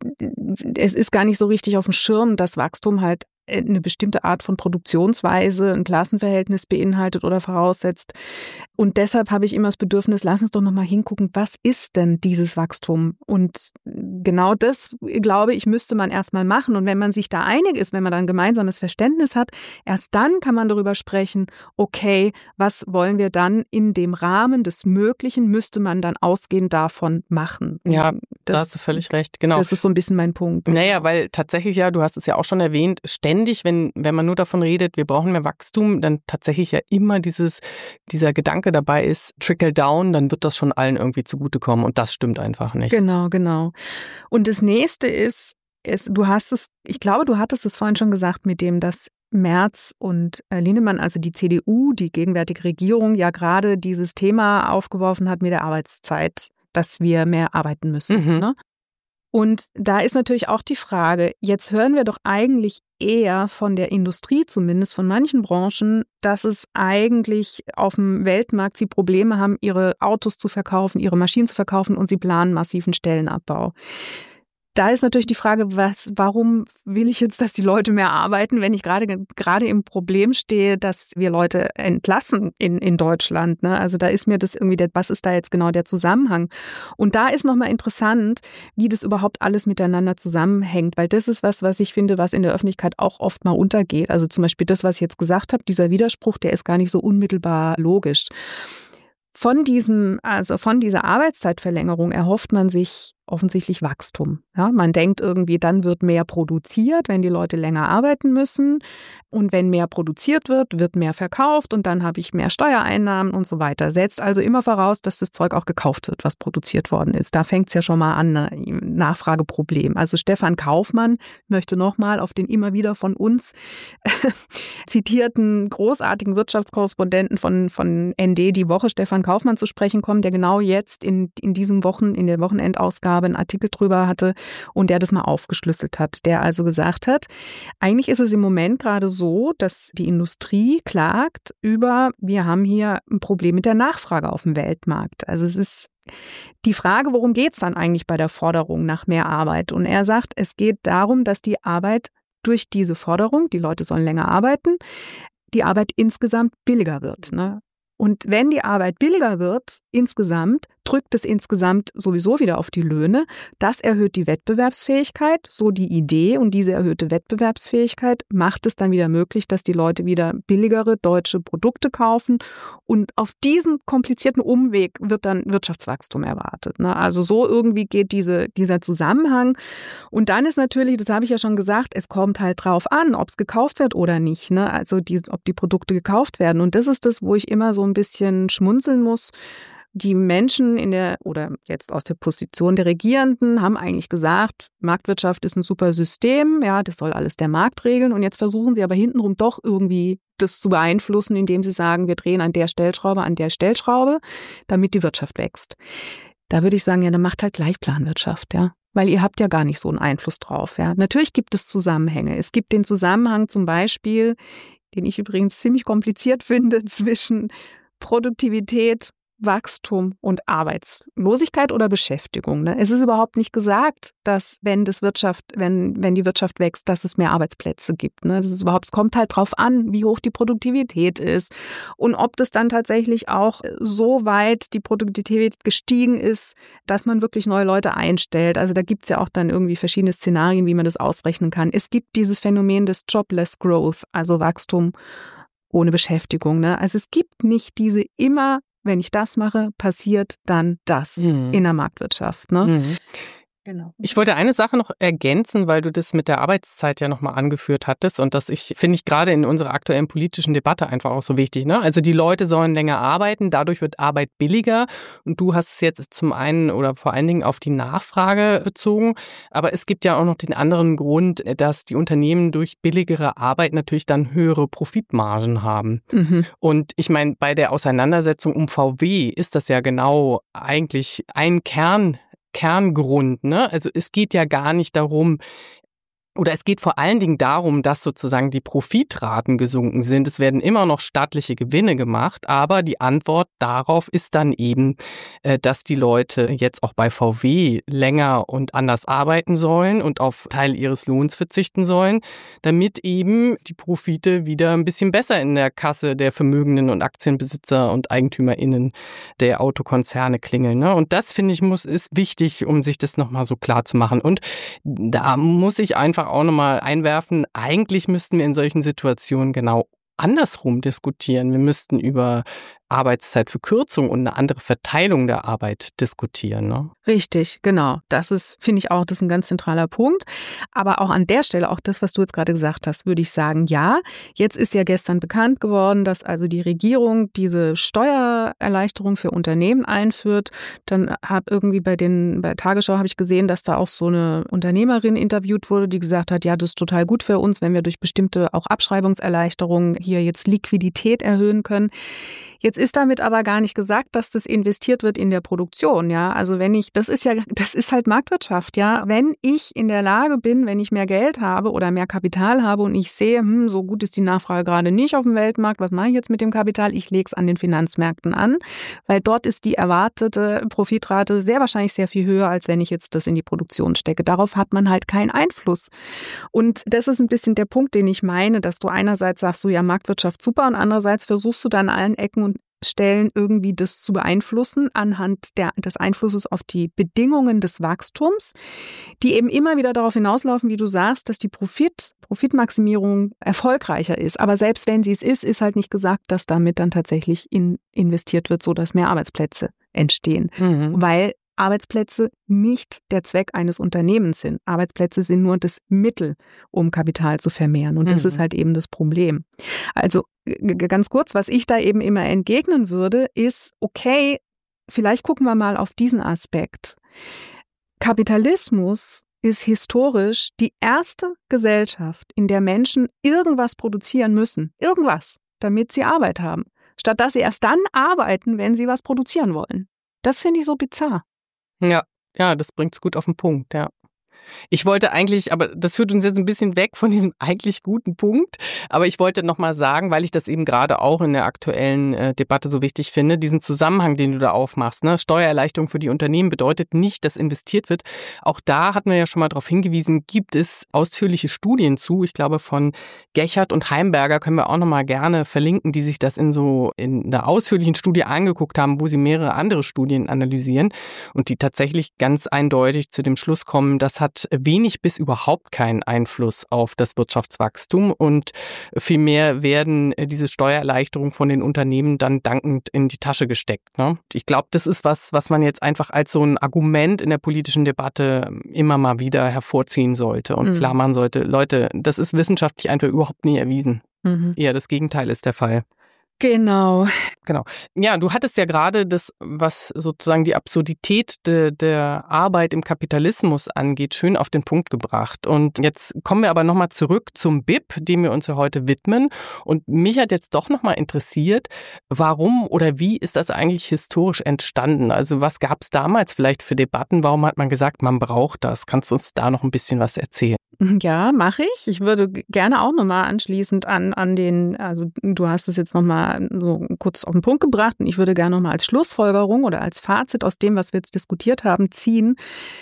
es ist gar nicht so richtig auf dem Schirm, dass Wachstum halt eine bestimmte Art von Produktionsweise, ein Klassenverhältnis beinhaltet oder voraussetzt. Und deshalb habe ich immer das Bedürfnis, lass uns doch nochmal hingucken, was ist denn dieses Wachstum? Und genau das, glaube ich, müsste man erstmal machen. Und wenn man sich da einig ist, wenn man da ein gemeinsames Verständnis hat, erst dann kann man darüber sprechen, okay, was wollen wir dann in dem Rahmen des Möglichen, müsste man dann ausgehend davon machen. Ja, da hast du völlig recht, genau. Das ist so ein bisschen mein Punkt. Naja, weil tatsächlich ja, du hast es ja auch schon erwähnt, ständig, wenn man nur davon redet, wir brauchen mehr Wachstum, dann tatsächlich ja immer dieser Gedanke dabei ist, trickle down, dann wird das schon allen irgendwie zugutekommen und das stimmt einfach nicht. Genau. Und das nächste ist, ich glaube, du hattest es vorhin schon gesagt, mit dem, dass Merz und Linnemann, also die CDU, die gegenwärtige Regierung, ja gerade dieses Thema aufgeworfen hat mit der Arbeitszeit, dass wir mehr arbeiten müssen. Ne? Und da ist natürlich auch die Frage, jetzt hören wir doch eigentlich eher von der Industrie, zumindest von manchen Branchen, dass es eigentlich auf dem Weltmarkt sie Probleme haben, ihre Autos zu verkaufen, ihre Maschinen zu verkaufen und sie planen massiven Stellenabbau. Da ist natürlich die Frage, warum will ich jetzt, dass die Leute mehr arbeiten, wenn ich gerade im Problem stehe, dass wir Leute entlassen in Deutschland. Ne? Also da ist mir das irgendwie, was ist da jetzt genau der Zusammenhang? Und da ist nochmal interessant, wie das überhaupt alles miteinander zusammenhängt, weil das ist was ich finde, was in der Öffentlichkeit auch oft mal untergeht. Also zum Beispiel das, was ich jetzt gesagt habe, dieser Widerspruch, der ist gar nicht so unmittelbar logisch. Von dieser Arbeitszeitverlängerung erhofft man sich offensichtlich Wachstum. Ja, man denkt irgendwie, dann wird mehr produziert, wenn die Leute länger arbeiten müssen. Und wenn mehr produziert wird, wird mehr verkauft und dann habe ich mehr Steuereinnahmen und so weiter. Setzt also immer voraus, dass das Zeug auch gekauft wird, was produziert worden ist. Da fängt es ja schon mal an, ein Nachfrageproblem. Also Stefan Kaufmann möchte nochmal auf den immer wieder von uns zitierten großartigen Wirtschaftskorrespondenten von ND die Woche, Stefan Kaufmann, zu sprechen kommen, der genau jetzt in der Wochenendausgabe einen Artikel drüber hatte und der das mal aufgeschlüsselt hat, der also gesagt hat, eigentlich ist es im Moment gerade so, dass die Industrie klagt wir haben hier ein Problem mit der Nachfrage auf dem Weltmarkt. Also es ist die Frage, worum geht es dann eigentlich bei der Forderung nach mehr Arbeit? Und er sagt, es geht darum, dass die Arbeit durch diese Forderung, die Leute sollen länger arbeiten, die Arbeit insgesamt billiger wird. Ne? Und wenn die Arbeit billiger wird, insgesamt, drückt es insgesamt sowieso wieder auf die Löhne. Das erhöht die Wettbewerbsfähigkeit, so die Idee. Und diese erhöhte Wettbewerbsfähigkeit macht es dann wieder möglich, dass die Leute wieder billigere deutsche Produkte kaufen. Und auf diesen komplizierten Umweg wird dann Wirtschaftswachstum erwartet. Ne? Also so irgendwie geht dieser Zusammenhang. Und dann ist natürlich, das habe ich ja schon gesagt, es kommt halt drauf an, ob es gekauft wird oder nicht. Ne? Also ob die Produkte gekauft werden. Und das ist das, wo ich immer so ein bisschen schmunzeln muss. Die Menschen oder jetzt aus der Position der Regierenden haben eigentlich gesagt, Marktwirtschaft ist ein super System, ja, das soll alles der Markt regeln. Und jetzt versuchen sie aber hintenrum doch irgendwie das zu beeinflussen, indem sie sagen, wir drehen an der Stellschraube, damit die Wirtschaft wächst. Da würde ich sagen, ja, dann macht halt gleich Planwirtschaft, ja. Weil ihr habt ja gar nicht so einen Einfluss drauf, ja. Natürlich gibt es Zusammenhänge. Es gibt den Zusammenhang zum Beispiel, den ich übrigens ziemlich kompliziert finde, zwischen Produktivität, Wachstum und Arbeitslosigkeit oder Beschäftigung. Ne? Es ist überhaupt nicht gesagt, dass wenn die Wirtschaft wächst, dass es mehr Arbeitsplätze gibt. Ne? Es kommt halt drauf an, wie hoch die Produktivität ist und ob das dann tatsächlich auch so weit die Produktivität gestiegen ist, dass man wirklich neue Leute einstellt. Also da gibt es ja auch dann irgendwie verschiedene Szenarien, wie man das ausrechnen kann. Es gibt dieses Phänomen des Jobless Growth, also Wachstum ohne Beschäftigung. Ne? Also es gibt nicht diese immer, wenn ich das mache, passiert dann das in der Marktwirtschaft. Ne? Genau. Ich wollte eine Sache noch ergänzen, weil du das mit der Arbeitszeit ja nochmal angeführt hattest und das finde ich gerade in unserer aktuellen politischen Debatte einfach auch so wichtig, ne? Also die Leute sollen länger arbeiten, dadurch wird Arbeit billiger und du hast es jetzt zum einen oder vor allen Dingen auf die Nachfrage bezogen, aber es gibt ja auch noch den anderen Grund, dass die Unternehmen durch billigere Arbeit natürlich dann höhere Profitmargen haben. Und ich meine, bei der Auseinandersetzung um VW ist das ja genau eigentlich ein Kerngrund, ne? Also es geht ja gar nicht darum, oder es geht vor allen Dingen darum, dass sozusagen die Profitraten gesunken sind. Es werden immer noch staatliche Gewinne gemacht, aber die Antwort darauf ist dann eben, dass die Leute jetzt auch bei VW länger und anders arbeiten sollen und auf Teil ihres Lohns verzichten sollen, damit eben die Profite wieder ein bisschen besser in der Kasse der Vermögenden und Aktienbesitzer und EigentümerInnen der Autokonzerne klingeln, ne? Und das, finde ich, ist wichtig, um sich das nochmal so klar zu machen. Und da muss ich einfach auch nochmal einwerfen, eigentlich müssten wir in solchen Situationen genau andersrum diskutieren. Wir müssten über Arbeitszeitverkürzung und eine andere Verteilung der Arbeit diskutieren, ne? Richtig, genau. Das ist, finde ich auch, das ist ein ganz zentraler Punkt. Aber auch an der Stelle, auch das, was du jetzt gerade gesagt hast, würde ich sagen, ja. Jetzt ist ja gestern bekannt geworden, dass also die Regierung diese Steuererleichterung für Unternehmen einführt. Dann habe irgendwie bei Tagesschau habe ich gesehen, dass da auch so eine Unternehmerin interviewt wurde, die gesagt hat, ja, das ist total gut für uns, wenn wir durch bestimmte auch Abschreibungserleichterungen hier jetzt Liquidität erhöhen können. Jetzt ist damit aber gar nicht gesagt, dass das investiert wird in der Produktion, ja. Also das ist halt Marktwirtschaft, ja. Wenn ich in der Lage bin, wenn ich mehr Geld habe oder mehr Kapital habe und ich sehe, so gut ist die Nachfrage gerade nicht auf dem Weltmarkt, was mache ich jetzt mit dem Kapital? Ich lege es an den Finanzmärkten an, weil dort ist die erwartete Profitrate sehr wahrscheinlich sehr viel höher, als wenn ich jetzt das in die Produktion stecke. Darauf hat man halt keinen Einfluss. Und das ist ein bisschen der Punkt, den ich meine, dass du einerseits sagst, so ja, Marktwirtschaft super und andererseits versuchst du dann an allen Ecken und Stellen irgendwie das zu beeinflussen anhand des Einflusses auf die Bedingungen des Wachstums, die eben immer wieder darauf hinauslaufen, wie du sagst, dass die Profitmaximierung erfolgreicher ist. Aber selbst wenn sie es ist halt nicht gesagt, dass damit dann tatsächlich investiert wird, sodass mehr Arbeitsplätze entstehen. Weil Arbeitsplätze nicht der Zweck eines Unternehmens sind. Arbeitsplätze sind nur das Mittel, um Kapital zu vermehren. Und das ist halt eben das Problem. Also ganz kurz, was ich da eben immer entgegnen würde, ist, okay, vielleicht gucken wir mal auf diesen Aspekt. Kapitalismus ist historisch die erste Gesellschaft, in der Menschen irgendwas produzieren müssen. Irgendwas, damit sie Arbeit haben. Statt dass sie erst dann arbeiten, wenn sie was produzieren wollen. Das finde ich so bizarr. Ja, das bringt's gut auf den Punkt, ja. Ich wollte eigentlich, aber das führt uns jetzt ein bisschen weg von diesem eigentlich guten Punkt, aber ich wollte nochmal sagen, weil ich das eben gerade auch in der aktuellen Debatte so wichtig finde, diesen Zusammenhang, den du da aufmachst, ne? Steuererleichterung für die Unternehmen bedeutet nicht, dass investiert wird. Auch da hatten wir ja schon mal darauf hingewiesen, gibt es ausführliche Studien zu. Ich glaube, von Gechert und Heimberger können wir auch nochmal gerne verlinken, die sich das in einer ausführlichen Studie angeguckt haben, wo sie mehrere andere Studien analysieren und die tatsächlich ganz eindeutig zu dem Schluss kommen, das hat wenig bis überhaupt keinen Einfluss auf das Wirtschaftswachstum und vielmehr werden diese Steuererleichterungen von den Unternehmen dann dankend in die Tasche gesteckt, ne? Ich glaube, das ist was man jetzt einfach als so ein Argument in der politischen Debatte immer mal wieder hervorziehen sollte und klar machen sollte, Leute, das ist wissenschaftlich einfach überhaupt nie erwiesen. Eher das Gegenteil ist der Fall. Genau. Ja, du hattest ja gerade das, was sozusagen die Absurdität der Arbeit im Kapitalismus angeht, schön auf den Punkt gebracht. Und jetzt kommen wir aber nochmal zurück zum BIP, dem wir uns ja heute widmen. Und mich hat jetzt doch nochmal interessiert, warum oder wie ist das eigentlich historisch entstanden? Also was gab es damals vielleicht für Debatten? Warum hat man gesagt, man braucht das? Kannst du uns da noch ein bisschen was erzählen? Ja, mache ich. Ich würde gerne auch nochmal anschließend also du hast es jetzt nochmal so kurz auf den Punkt gebracht und ich würde gerne nochmal als Schlussfolgerung oder als Fazit aus dem, was wir jetzt diskutiert haben, ziehen,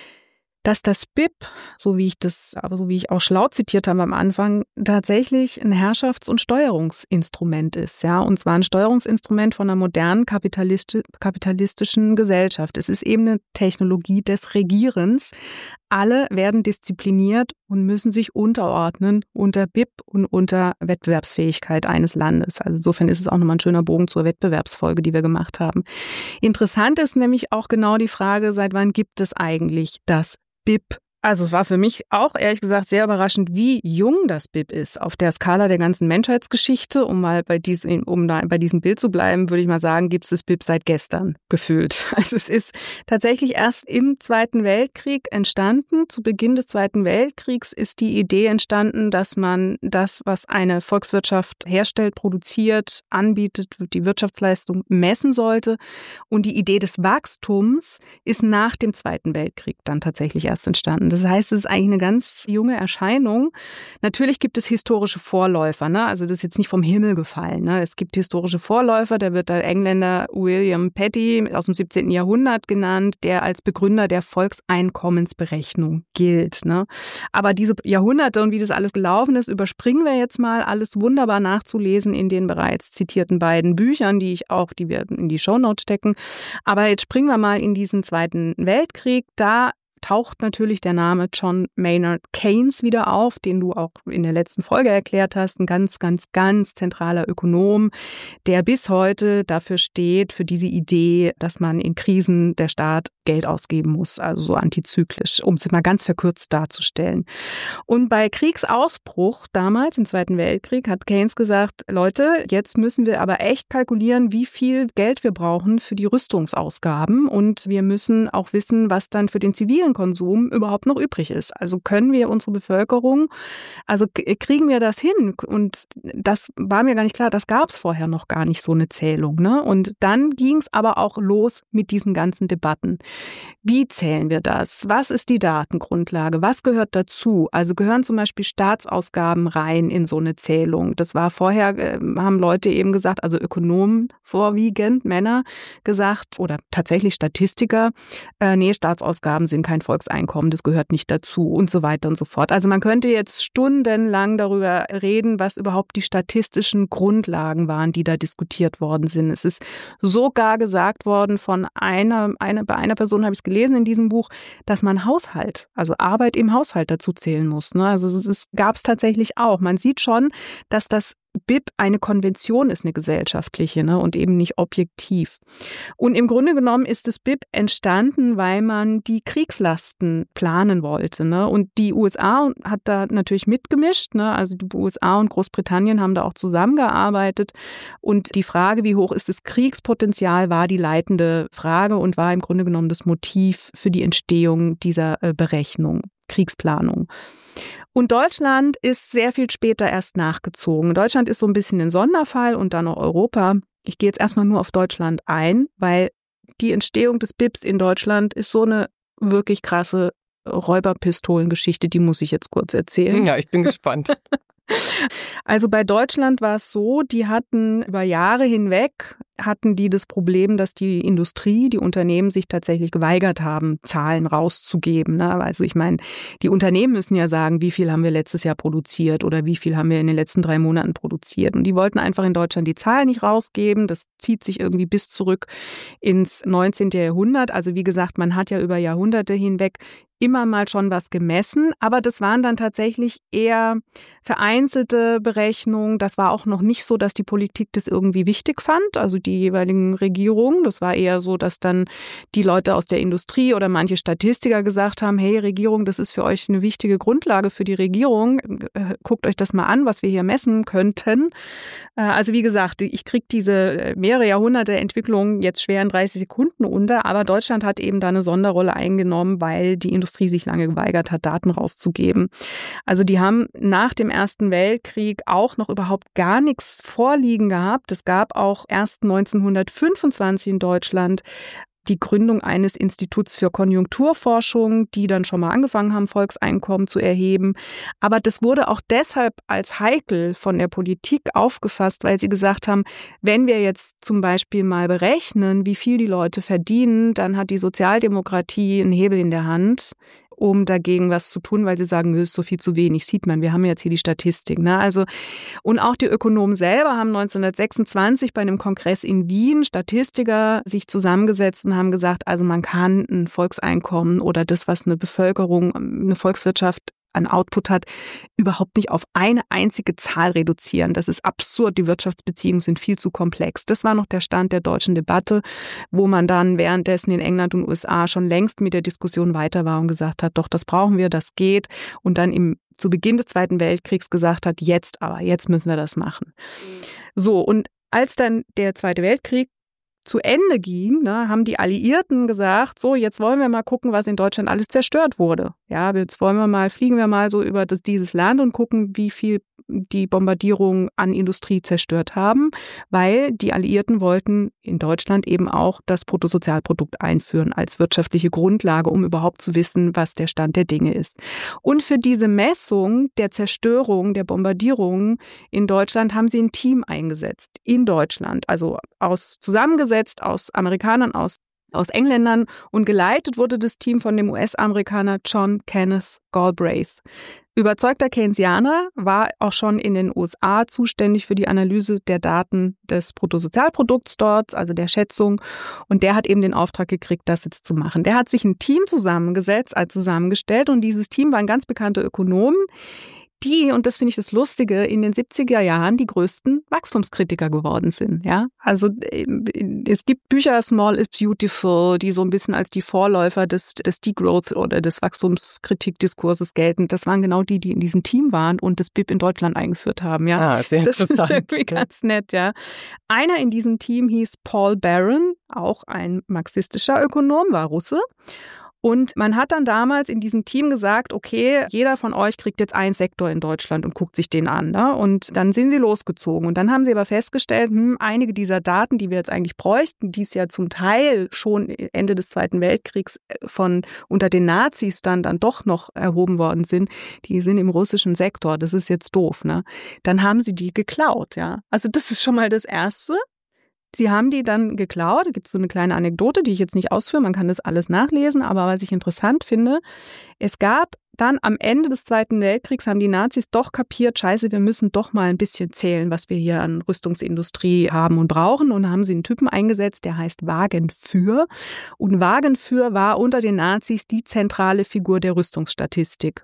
dass das BIP, so wie ich auch schlau zitiert habe am Anfang, tatsächlich ein Herrschafts- und Steuerungsinstrument ist, ja, und zwar ein Steuerungsinstrument von einer modernen kapitalistischen Gesellschaft. Es ist eben eine Technologie des Regierens. Alle werden diszipliniert und müssen sich unterordnen unter BIP und unter Wettbewerbsfähigkeit eines Landes. Also insofern ist es auch nochmal ein schöner Bogen zur Wettbewerbsfolge, die wir gemacht haben. Interessant ist nämlich auch genau die Frage, seit wann gibt es eigentlich das BIP. Also es war für mich auch ehrlich gesagt sehr überraschend, wie jung das BIP ist. Auf der Skala der ganzen Menschheitsgeschichte, um bei diesem Bild zu bleiben, würde ich mal sagen, gibt es das BIP seit gestern gefühlt. Also es ist tatsächlich erst im Zweiten Weltkrieg entstanden. Zu Beginn des Zweiten Weltkriegs ist die Idee entstanden, dass man das, was eine Volkswirtschaft herstellt, produziert, anbietet, die Wirtschaftsleistung messen sollte. Und die Idee des Wachstums ist nach dem Zweiten Weltkrieg dann tatsächlich erst entstanden. Das heißt, es ist eigentlich eine ganz junge Erscheinung. Natürlich gibt es historische Vorläufer, ne? Also das ist jetzt nicht vom Himmel gefallen, ne? Es gibt historische Vorläufer, da wird der Engländer William Petty aus dem 17. Jahrhundert genannt, der als Begründer der Volkseinkommensberechnung gilt, ne? Aber diese Jahrhunderte und wie das alles gelaufen ist, überspringen wir jetzt mal. Alles wunderbar nachzulesen in den bereits zitierten beiden Büchern, die wir in die Shownotes stecken. Aber jetzt springen wir mal in diesen Zweiten Weltkrieg. Da taucht natürlich der Name John Maynard Keynes wieder auf, den du auch in der letzten Folge erklärt hast. Ein ganz, ganz, ganz zentraler Ökonom, der bis heute dafür steht, für diese Idee, dass man in Krisen der Staat Geld ausgeben muss, also so antizyklisch, um es mal ganz verkürzt darzustellen. Und bei Kriegsausbruch damals im Zweiten Weltkrieg hat Keynes gesagt, Leute, jetzt müssen wir aber echt kalkulieren, wie viel Geld wir brauchen für die Rüstungsausgaben und wir müssen auch wissen, was dann für den zivilen Konsum überhaupt noch übrig ist. Also können wir unsere Bevölkerung, also kriegen wir das hin? Und das war mir gar nicht klar, das gab es vorher noch gar nicht, so eine Zählung, ne? Und dann ging es aber auch los mit diesen ganzen Debatten. Wie zählen wir das? Was ist die Datengrundlage? Was gehört dazu? Also gehören zum Beispiel Staatsausgaben rein in so eine Zählung? Das war vorher, haben Leute eben gesagt, also Ökonomen vorwiegend, Männer gesagt oder tatsächlich Statistiker, nee, Staatsausgaben sind kein Volkseinkommen, das gehört nicht dazu und so weiter und so fort. Also man könnte jetzt stundenlang darüber reden, was überhaupt die statistischen Grundlagen waren, die da diskutiert worden sind. Es ist sogar gesagt worden von bei einer Person habe ich es gelesen in diesem Buch, dass man Haushalt, also Arbeit im Haushalt dazu zählen muss, ne? Also es gab es tatsächlich auch. Man sieht schon, dass das BIP eine Konvention ist, eine gesellschaftliche, ne, und eben nicht objektiv. Und im Grunde genommen ist das BIP entstanden, weil man die Kriegslasten planen wollte, ne? Und die USA hat da natürlich mitgemischt, ne? Also die USA und Großbritannien haben da auch zusammengearbeitet. Und die Frage, wie hoch ist das Kriegspotenzial, war die leitende Frage und war im Grunde genommen das Motiv für die Entstehung dieser Berechnung, Kriegsplanung. Und Deutschland ist sehr viel später erst nachgezogen. Deutschland ist so ein bisschen ein Sonderfall und dann noch Europa. Ich gehe jetzt erstmal nur auf Deutschland ein, weil die Entstehung des BIPs in Deutschland ist so eine wirklich krasse Räuberpistolengeschichte, die muss ich jetzt kurz erzählen. Ja, ich bin gespannt. Also bei Deutschland war es so, die hatten über Jahre hinweg das Problem, dass die Industrie, die Unternehmen sich tatsächlich geweigert haben, Zahlen rauszugeben, ne? Also ich meine, die Unternehmen müssen ja sagen, wie viel haben wir letztes Jahr produziert oder wie viel haben wir in den letzten 3 Monaten produziert. Und die wollten einfach in Deutschland die Zahlen nicht rausgeben. Das zieht sich irgendwie bis zurück ins 19. Jahrhundert. Also wie gesagt, man hat ja über Jahrhunderte hinweg immer mal schon was gemessen, aber das waren dann tatsächlich eher vereinzelte Berechnungen. Das war auch noch nicht so, dass die Politik das irgendwie wichtig fand, also die jeweiligen Regierungen. Das war eher so, dass dann die Leute aus der Industrie oder manche Statistiker gesagt haben, hey Regierung, das ist für euch eine wichtige Grundlage für die Regierung. Guckt euch das mal an, was wir hier messen könnten. Also wie gesagt, ich kriege diese mehrere Jahrhunderte Entwicklung jetzt schwer in 30 Sekunden unter, aber Deutschland hat eben da eine Sonderrolle eingenommen, weil die Industrie sich lange geweigert hat, Daten rauszugeben. Also die haben nach dem Ersten Weltkrieg auch noch überhaupt gar nichts vorliegen gehabt. Es gab auch erst 1925 in Deutschland die Gründung eines Instituts für Konjunkturforschung, die dann schon mal angefangen haben, Volkseinkommen zu erheben. Aber das wurde auch deshalb als heikel von der Politik aufgefasst, weil sie gesagt haben, wenn wir jetzt zum Beispiel mal berechnen, wie viel die Leute verdienen, dann hat die Sozialdemokratie einen Hebel in der Hand, um dagegen was zu tun, weil sie sagen, das ist so viel zu wenig, sieht man, wir haben jetzt hier die Statistik, ne? Also, und auch die Ökonomen selber haben 1926 bei einem Kongress in Wien Statistiker sich zusammengesetzt und haben gesagt, also man kann ein Volkseinkommen oder das, was eine Bevölkerung, eine Volkswirtschaft an Output hat, überhaupt nicht auf eine einzige Zahl reduzieren. Das ist absurd. Die Wirtschaftsbeziehungen sind viel zu komplex. Das war noch der Stand der deutschen Debatte, wo man dann währenddessen in England und USA schon längst mit der Diskussion weiter war und gesagt hat, doch, das brauchen wir, das geht. Und dann zu Beginn des Zweiten Weltkriegs gesagt hat, jetzt müssen wir das machen. So, und als dann der Zweite Weltkrieg zu Ende ging, haben die Alliierten gesagt, so, jetzt wollen wir mal gucken, was in Deutschland alles zerstört wurde. Ja, jetzt fliegen wir mal so über dieses Land und gucken, wie viel die Bombardierungen an Industrie zerstört haben, weil die Alliierten wollten in Deutschland eben auch das Bruttosozialprodukt einführen als wirtschaftliche Grundlage, um überhaupt zu wissen, was der Stand der Dinge ist. Und für diese Messung der Zerstörung, der Bombardierungen in Deutschland haben sie ein Team eingesetzt, in Deutschland, also zusammengesetzt aus Amerikanern, aus Engländern, und geleitet wurde das Team von dem US-Amerikaner John Kenneth Galbraith. Überzeugter Keynesianer, war auch schon in den USA zuständig für die Analyse der Daten des Bruttosozialprodukts dort, also der Schätzung. Und der hat eben den Auftrag gekriegt, das jetzt zu machen. Der hat sich ein Team zusammengestellt, und dieses Team waren ganz bekannte Ökonomen, die, und das finde ich das Lustige, in den 70er Jahren die größten Wachstumskritiker geworden sind. Ja? Also es gibt Bücher, Small is Beautiful, die so ein bisschen als die Vorläufer des Degrowth oder des Wachstumskritikdiskurses gelten. Das waren genau die in diesem Team waren und das BIP in Deutschland eingeführt haben. Ja? Sehr das interessant. ist irgendwie ganz nett, ja. Einer in diesem Team hieß Paul Baran, auch ein marxistischer Ökonom, war Russe. Und man hat dann damals in diesem Team gesagt, okay, jeder von euch kriegt jetzt einen Sektor in Deutschland und guckt sich den an. Ne? Und dann sind sie losgezogen. Und dann haben sie aber festgestellt, einige dieser Daten, die wir jetzt eigentlich bräuchten, die es ja zum Teil schon Ende des Zweiten Weltkriegs unter den Nazis dann doch noch erhoben worden sind, die sind im russischen Sektor. Das ist jetzt doof. Ne? Dann haben sie die geklaut. Ja? Also das ist schon mal das Erste. Sie haben die dann geklaut. Da gibt es so eine kleine Anekdote, die ich jetzt nicht ausführe. Man kann das alles nachlesen. Aber was ich interessant finde, es gab dann am Ende des Zweiten Weltkriegs, haben die Nazis doch kapiert, scheiße, wir müssen doch mal ein bisschen zählen, was wir hier an Rüstungsindustrie haben und brauchen. Und da haben sie einen Typen eingesetzt, der heißt Wagenfür. Und Wagenfür war unter den Nazis die zentrale Figur der Rüstungsstatistik.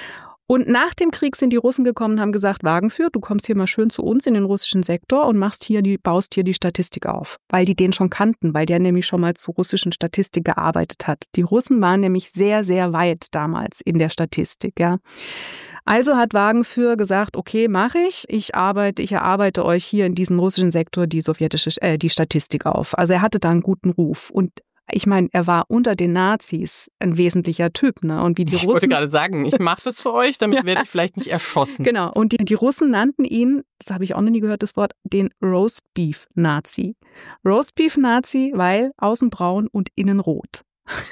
Und nach dem Krieg sind die Russen gekommen und haben gesagt, Wagenfür, du kommst hier mal schön zu uns in den russischen Sektor und baust hier die Statistik auf. Weil die den schon kannten, weil der nämlich schon mal zur russischen Statistik gearbeitet hat. Die Russen waren nämlich sehr, sehr weit damals in der Statistik, ja. Also hat Wagenfür gesagt, okay, mache ich. Ich erarbeite euch hier in diesem russischen Sektor die Statistik auf. Also er hatte da einen guten Ruf. Und ich meine, er war unter den Nazis ein wesentlicher Typ, ne? Und wie die Russen. Ich wollte gerade sagen, ich mache das für euch, damit werde ich vielleicht nicht erschossen. Genau. Und die Russen nannten ihn, das habe ich auch noch nie gehört, das Wort, den Roastbeef-Nazi. Roastbeef-Nazi, weil außen braun und innen rot.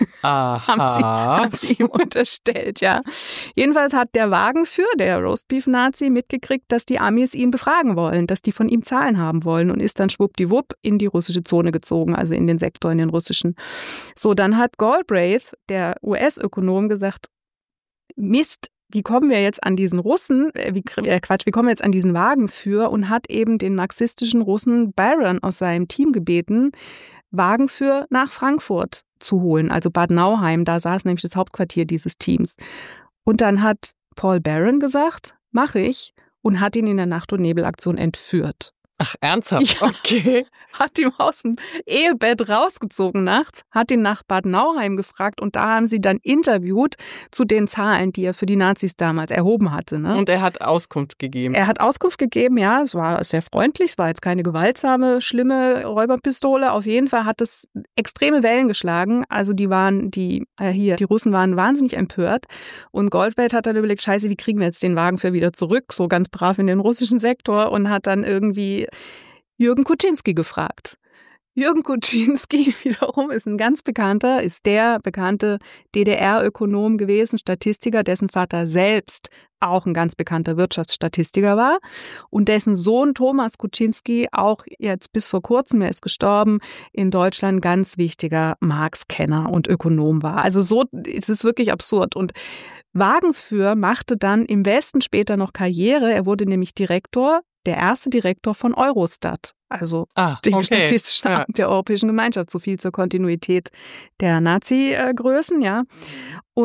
haben sie ihm unterstellt, ja. Jedenfalls hat der Wagenfür, der Roastbeef-Nazi, mitgekriegt, dass die Amis ihn befragen wollen, dass die von ihm Zahlen haben wollen, und ist dann schwuppdiwupp in die russische Zone gezogen, also in den Sektor, in den russischen. So, dann hat Galbraith, der US-Ökonom, gesagt, Mist, wie kommen wir jetzt an diesen Russen, wie kommen wir jetzt an diesen Wagenfür, und hat eben den marxistischen Russen Baran aus seinem Team gebeten, Wagenfür nach Frankfurt zu holen, also Bad Nauheim, da saß nämlich das Hauptquartier dieses Teams. Und dann hat Paul Baran gesagt, mache ich, und hat ihn in der Nacht- und Nebelaktion entführt. Ach, ernsthaft? Ja. Okay. Hat ihn aus dem Ehebett rausgezogen nachts, hat ihn nach Bad Nauheim gefragt, und da haben sie dann interviewt zu den Zahlen, die er für die Nazis damals erhoben hatte. Ne? Und er hat Auskunft gegeben? Er hat Auskunft gegeben, ja. Es war sehr freundlich, es war jetzt keine gewaltsame, schlimme Räuberpistole. Auf jeden Fall hat es extreme Wellen geschlagen. Also die Russen waren wahnsinnig empört. Und Galbraith hat dann überlegt, scheiße, wie kriegen wir jetzt den Wagenfür wieder zurück? So ganz brav in den russischen Sektor, und hat dann irgendwie Jürgen Kuczynski gefragt. Jürgen Kuczynski wiederum ist der bekannte DDR-Ökonom gewesen, Statistiker, dessen Vater selbst auch ein ganz bekannter Wirtschaftsstatistiker war, und dessen Sohn Thomas Kuczynski auch jetzt bis vor kurzem, er ist gestorben, in Deutschland ganz wichtiger Marx-Kenner und Ökonom war. Also so ist es wirklich absurd. Und Wagenfür machte dann im Westen später noch Karriere. Er wurde nämlich der erste Direktor von Eurostat, also dem Statistischen Amt der Europäischen Gemeinschaft, so viel zur Kontinuität der Nazi-Größen, ja. Und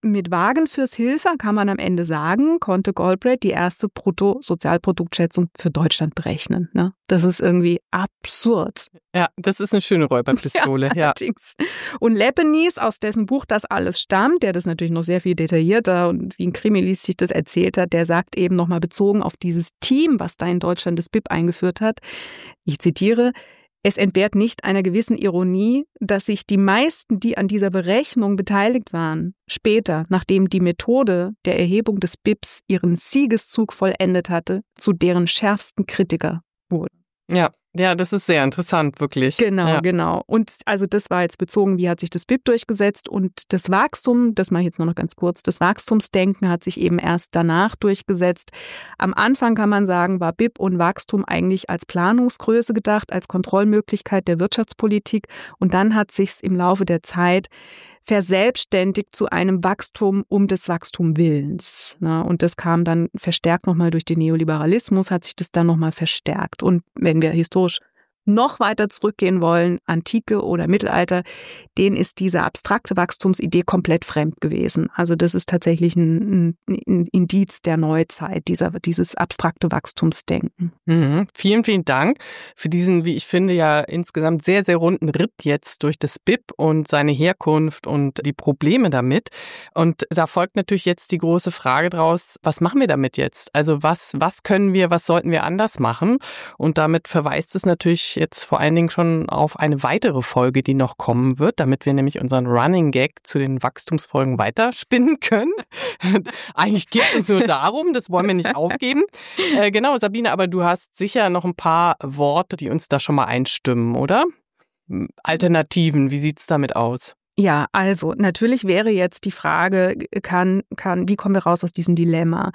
mit Wagenfürst-Hilfe, kann man am Ende sagen, konnte Galbraith die erste Bruttosozialproduktschätzung für Deutschland berechnen. Ne? Das ist irgendwie absurd. Ja, das ist eine schöne Räuberpistole. Ja, allerdings. Und Lepenis, aus dessen Buch das alles stammt, der das natürlich noch sehr viel detaillierter und wie ein Krimi liest sich das erzählt hat, der sagt eben nochmal bezogen auf dieses Team, was da in Deutschland das BIP eingeführt hat, ich zitiere, es entbehrt nicht einer gewissen Ironie, dass sich die meisten, die an dieser Berechnung beteiligt waren, später, nachdem die Methode der Erhebung des BIPs ihren Siegeszug vollendet hatte, zu deren schärfsten Kritiker wurden. Ja, das ist sehr interessant, wirklich. Genau. Und also das war jetzt bezogen, wie hat sich das BIP durchgesetzt und das Wachstum, das mache ich jetzt nur noch ganz kurz, das Wachstumsdenken hat sich eben erst danach durchgesetzt. Am Anfang kann man sagen, war BIP und Wachstum eigentlich als Planungsgröße gedacht, als Kontrollmöglichkeit der Wirtschaftspolitik und dann hat sich's im Laufe der Zeit verselbstständigt zu einem Wachstum um des Wachstumwillens. Und das kam dann verstärkt nochmal durch den Neoliberalismus, hat sich das dann nochmal verstärkt. Und wenn wir historisch noch weiter zurückgehen wollen, Antike oder Mittelalter, denen ist diese abstrakte Wachstumsidee komplett fremd gewesen. Also das ist tatsächlich ein Indiz der Neuzeit, dieses abstrakte Wachstumsdenken. Vielen, vielen Dank für diesen, wie ich finde, ja insgesamt sehr, sehr runden Ritt jetzt durch das BIP und seine Herkunft und die Probleme damit. Und da folgt natürlich jetzt die große Frage draus, was machen wir damit jetzt? Also was können wir, was sollten wir anders machen? Und damit verweist es natürlich jetzt vor allen Dingen schon auf eine weitere Folge, die noch kommen wird, damit wir nämlich unseren Running Gag zu den Wachstumsfolgen weiterspinnen können. Eigentlich geht es uns nur darum, das wollen wir nicht aufgeben. Genau, Sabine, aber du hast sicher noch ein paar Worte, die uns da schon mal einstimmen, oder? Alternativen, wie sieht's damit aus? Ja, also natürlich wäre jetzt die Frage, wie kommen wir raus aus diesem Dilemma?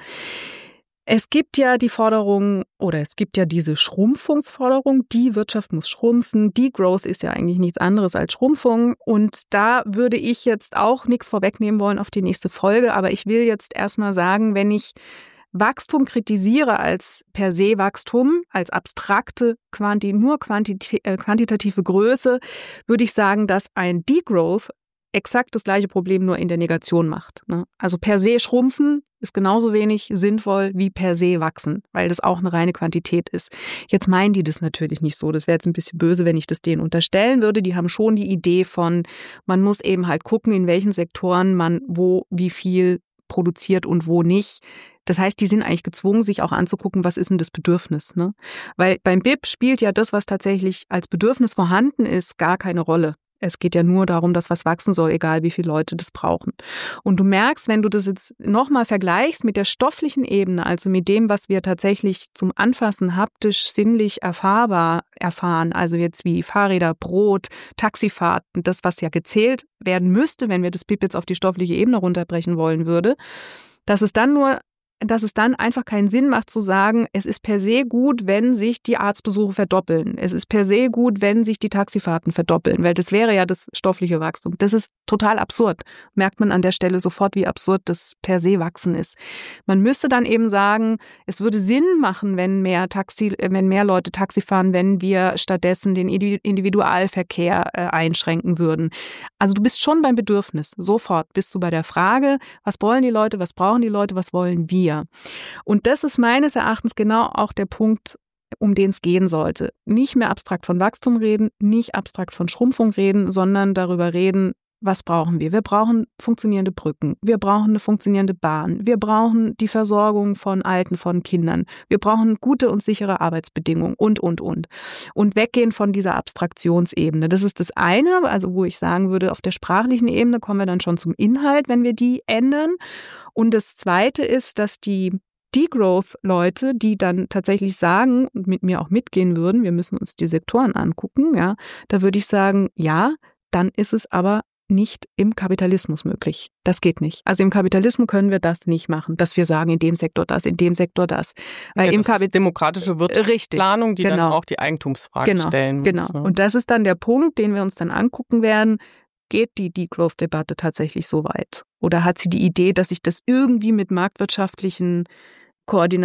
Es gibt ja die Forderung oder es gibt ja diese Schrumpfungsforderung, die Wirtschaft muss schrumpfen, Degrowth ist ja eigentlich nichts anderes als Schrumpfung und da würde ich jetzt auch nichts vorwegnehmen wollen auf die nächste Folge, aber ich will jetzt erstmal sagen, wenn ich kritisiere als per se Wachstum, als abstrakte, quantitative Größe, würde ich sagen, dass ein Degrowth exakt das gleiche Problem nur in der Negation macht. Also per se schrumpfen ist genauso wenig sinnvoll wie per se wachsen, weil das auch eine reine Quantität ist. Jetzt meinen die das natürlich nicht so. Das wäre jetzt ein bisschen böse, wenn ich das denen unterstellen würde. Die haben schon die Idee von, man muss eben halt gucken, in welchen Sektoren man wo wie viel produziert und wo nicht. Das heißt, die sind eigentlich gezwungen, sich auch anzugucken, was ist denn das Bedürfnis, ne? Weil beim BIP spielt ja das, was tatsächlich als Bedürfnis vorhanden ist, gar keine Rolle. Es geht ja nur darum, dass was wachsen soll, egal wie viele Leute das brauchen. Und du merkst, wenn du das jetzt nochmal vergleichst mit der stofflichen Ebene, also mit dem, was wir tatsächlich zum Anfassen haptisch, sinnlich erfahrbar erfahren, also jetzt wie Fahrräder, Brot, Taxifahrten, das, was ja gezählt werden müsste, wenn wir das BIP jetzt auf die stoffliche Ebene runterbrechen wollen würde, dass es dann einfach keinen Sinn macht zu sagen, es ist per se gut, wenn sich die Arztbesuche verdoppeln. Es ist per se gut, wenn sich die Taxifahrten verdoppeln, weil das wäre ja das stoffliche Wachstum. Das ist total absurd. Merkt man an der Stelle sofort, wie absurd das per se Wachsen ist. Man müsste dann eben sagen, es würde Sinn machen, wenn mehr Leute Taxi fahren, wenn wir stattdessen den Individualverkehr einschränken würden. Also du bist schon beim Bedürfnis. Sofort bist du bei der Frage, was wollen die Leute, was brauchen die Leute, was wollen wir? Und das ist meines Erachtens genau auch der Punkt, um den es gehen sollte. Nicht mehr abstrakt von Wachstum reden, nicht abstrakt von Schrumpfung reden, sondern darüber reden, was brauchen wir? Wir brauchen funktionierende Brücken, wir brauchen eine funktionierende Bahn, wir brauchen die Versorgung von Alten, von Kindern, wir brauchen gute und sichere Arbeitsbedingungen und. Und weggehen von dieser Abstraktionsebene. Das ist das eine, also wo ich sagen würde, auf der sprachlichen Ebene kommen wir dann schon zum Inhalt, wenn wir die ändern. Und das zweite ist, dass die Degrowth-Leute, die dann tatsächlich sagen und mit mir auch mitgehen würden, wir müssen uns die Sektoren angucken, ja, da würde ich sagen, ja, dann ist es aber nicht im Kapitalismus möglich. Das geht nicht. Also im Kapitalismus können wir das nicht machen, dass wir sagen, in dem Sektor das, in dem Sektor das. Weil ja, das ist demokratische Wirtschaftsplanung, die dann auch die Eigentumsfrage stellen muss. Genau. Und das ist dann der Punkt, den wir uns dann angucken werden. Geht die Degrowth-Debatte tatsächlich so weit? Oder hat sie die Idee, dass sich das irgendwie mit marktwirtschaftlichen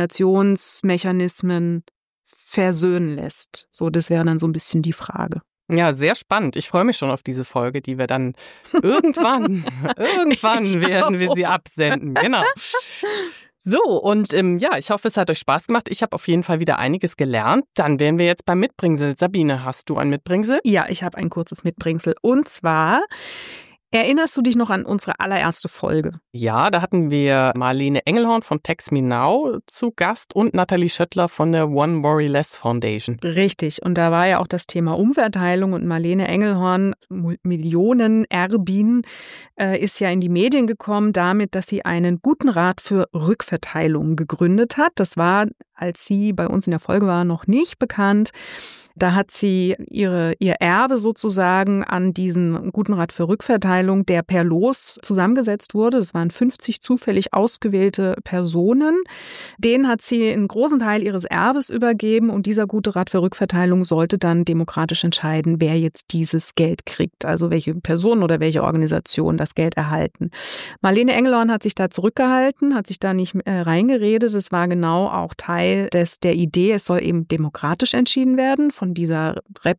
Koordinationsmechanismen versöhnen lässt? So, das wäre dann so ein bisschen die Frage. Ja, sehr spannend. Ich freue mich schon auf diese Folge, die wir dann irgendwann werden wir sie absenden. Genau. So, und ich hoffe, es hat euch Spaß gemacht. Ich habe auf jeden Fall wieder einiges gelernt. Dann wären wir jetzt beim Mitbringsel. Sabine, hast du ein Mitbringsel? Ja, ich habe ein kurzes Mitbringsel. Und zwar, erinnerst du dich noch an unsere allererste Folge? Ja, da hatten wir Marlene Engelhorn von Text Me Now zu Gast und Nathalie Schöttler von der One Worry Less Foundation. Richtig. Und da war ja auch das Thema Umverteilung und Marlene Engelhorn, Millionenerbin, ist ja in die Medien gekommen damit, dass sie einen guten Rat für Rückverteilung gegründet hat. Das war, als sie bei uns in der Folge war, noch nicht bekannt. Da hat sie ihr Erbe sozusagen an diesen guten Rat für Rückverteilung, der per Los zusammengesetzt wurde. Das waren 50 zufällig ausgewählte Personen. Denen hat sie einen großen Teil ihres Erbes übergeben und dieser gute Rat für Rückverteilung sollte dann demokratisch entscheiden, wer jetzt dieses Geld kriegt, also welche Person oder welche Organisation das Geld erhalten. Marlene Engelhorn hat sich da zurückgehalten, hat sich da nicht reingeredet. Das war genau auch Teil der Idee, es soll eben demokratisch entschieden werden von dieser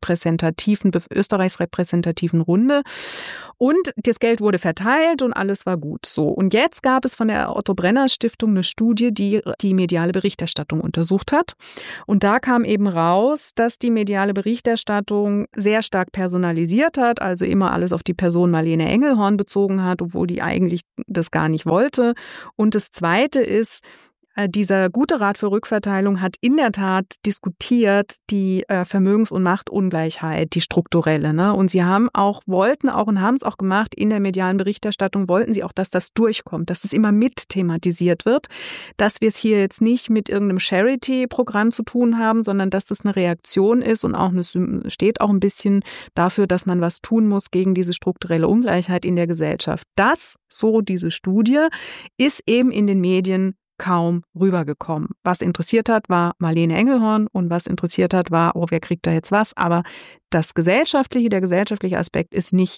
Österreichs repräsentativen Runde. Und das Geld wurde verteilt und alles war gut. So. Und jetzt gab es von der Otto-Brenner-Stiftung eine Studie, die die mediale Berichterstattung untersucht hat. Und da kam eben raus, dass die mediale Berichterstattung sehr stark personalisiert hat, also immer alles auf die Person Marlene Engelhorn bezogen hat, obwohl die eigentlich das gar nicht wollte. Und das Zweite ist, dieser gute Rat für Rückverteilung hat in der Tat diskutiert die Vermögens- und Machtungleichheit, die strukturelle. Ne? Und sie wollten es auch gemacht, in der medialen Berichterstattung wollten sie auch, dass das durchkommt, dass das immer mit thematisiert wird, dass wir es hier jetzt nicht mit irgendeinem Charity-Programm zu tun haben, sondern dass das eine Reaktion ist und auch steht auch ein bisschen dafür, dass man was tun muss gegen diese strukturelle Ungleichheit in der Gesellschaft. Diese Studie, ist eben in den Medien kaum rübergekommen. Was interessiert hat, war Marlene Engelhorn und was interessiert hat, war, wer kriegt da jetzt was? Aber der gesellschaftliche Aspekt ist nicht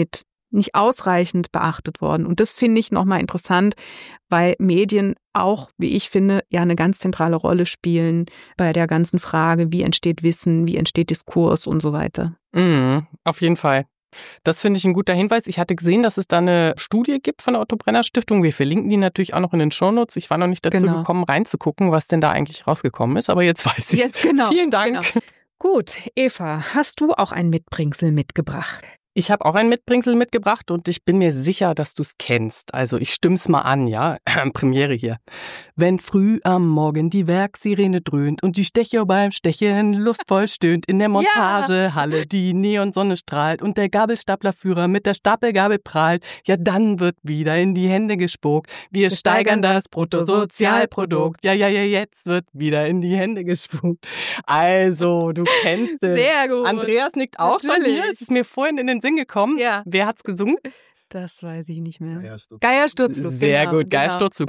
ausreichend beachtet worden. Und das finde ich nochmal interessant, weil Medien auch, wie ich finde, ja eine ganz zentrale Rolle spielen bei der ganzen Frage, wie entsteht Wissen, wie entsteht Diskurs und so weiter. Auf jeden Fall. Das finde ich ein guter Hinweis. Ich hatte gesehen, dass es da eine Studie gibt von der Otto-Brenner-Stiftung. Wir verlinken die natürlich auch noch in den Shownotes. Ich war noch nicht dazu gekommen, reinzugucken, was denn da eigentlich rausgekommen ist. Aber jetzt weiß ich es. Vielen Dank. Genau. Gut, Eva, hast du auch ein Mitbringsel mitgebracht? Ich habe auch ein Mitbringsel mitgebracht und ich bin mir sicher, dass du es kennst. Also ich stimm's mal an, ja? Premiere hier. Wenn früh am Morgen die Werksirene dröhnt und die Stecher beim Stechen lustvoll stöhnt, in der Montagehalle die Neonsonne strahlt und der Gabelstaplerführer mit der Stapelgabel prahlt, ja dann wird wieder in die Hände gespuckt. Wir steigern das Bruttosozialprodukt. Ja, jetzt wird wieder in die Hände gespuckt. Also, du kennst es. Sehr gut. Andreas nickt auch schon hier. Es ist mir vorhin in den Sinn gekommen. Ja. Wer hat's gesungen? Das weiß ich nicht mehr. Geiersturzflug. Sehr gut, Geiersturzflug.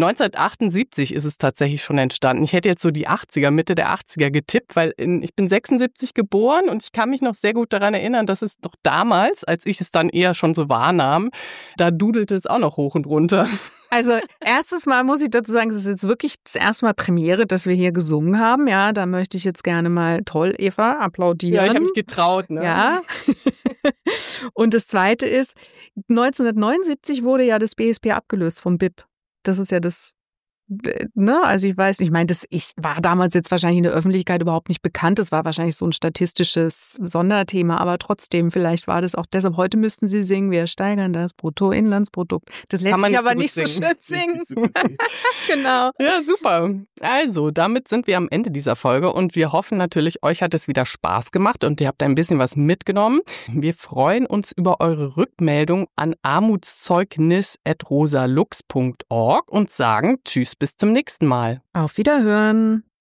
1978 ist es tatsächlich schon entstanden. Ich hätte jetzt so die 80er, Mitte der 80er getippt, weil ich bin 76 geboren und ich kann mich noch sehr gut daran erinnern, dass es doch damals, als ich es dann eher schon so wahrnahm, da dudelte es auch noch hoch und runter. Also erstes Mal muss ich dazu sagen, es ist jetzt wirklich das erste Mal Premiere, dass wir hier gesungen haben. Ja, da möchte ich jetzt gerne mal, toll, Eva, applaudieren. Ja, ich habe mich getraut. Ne? Ja. Und das Zweite ist, 1979 wurde ja das BSP abgelöst vom BIP. Das ist ja das, ne? Also ich weiß nicht, ich meine, das war damals jetzt wahrscheinlich in der Öffentlichkeit überhaupt nicht bekannt. Das war wahrscheinlich so ein statistisches Sonderthema, aber trotzdem, vielleicht war das auch deshalb. Heute müssten Sie singen, wir steigern das Bruttoinlandsprodukt. Das lässt sich aber nicht so schön singen. Genau. Ja, super. Also, damit sind wir am Ende dieser Folge und wir hoffen natürlich, euch hat es wieder Spaß gemacht und ihr habt ein bisschen was mitgenommen. Wir freuen uns über eure Rückmeldung an armutszeugnis@rosalux.org und sagen Tschüss, bis zum nächsten Mal. Auf Wiederhören.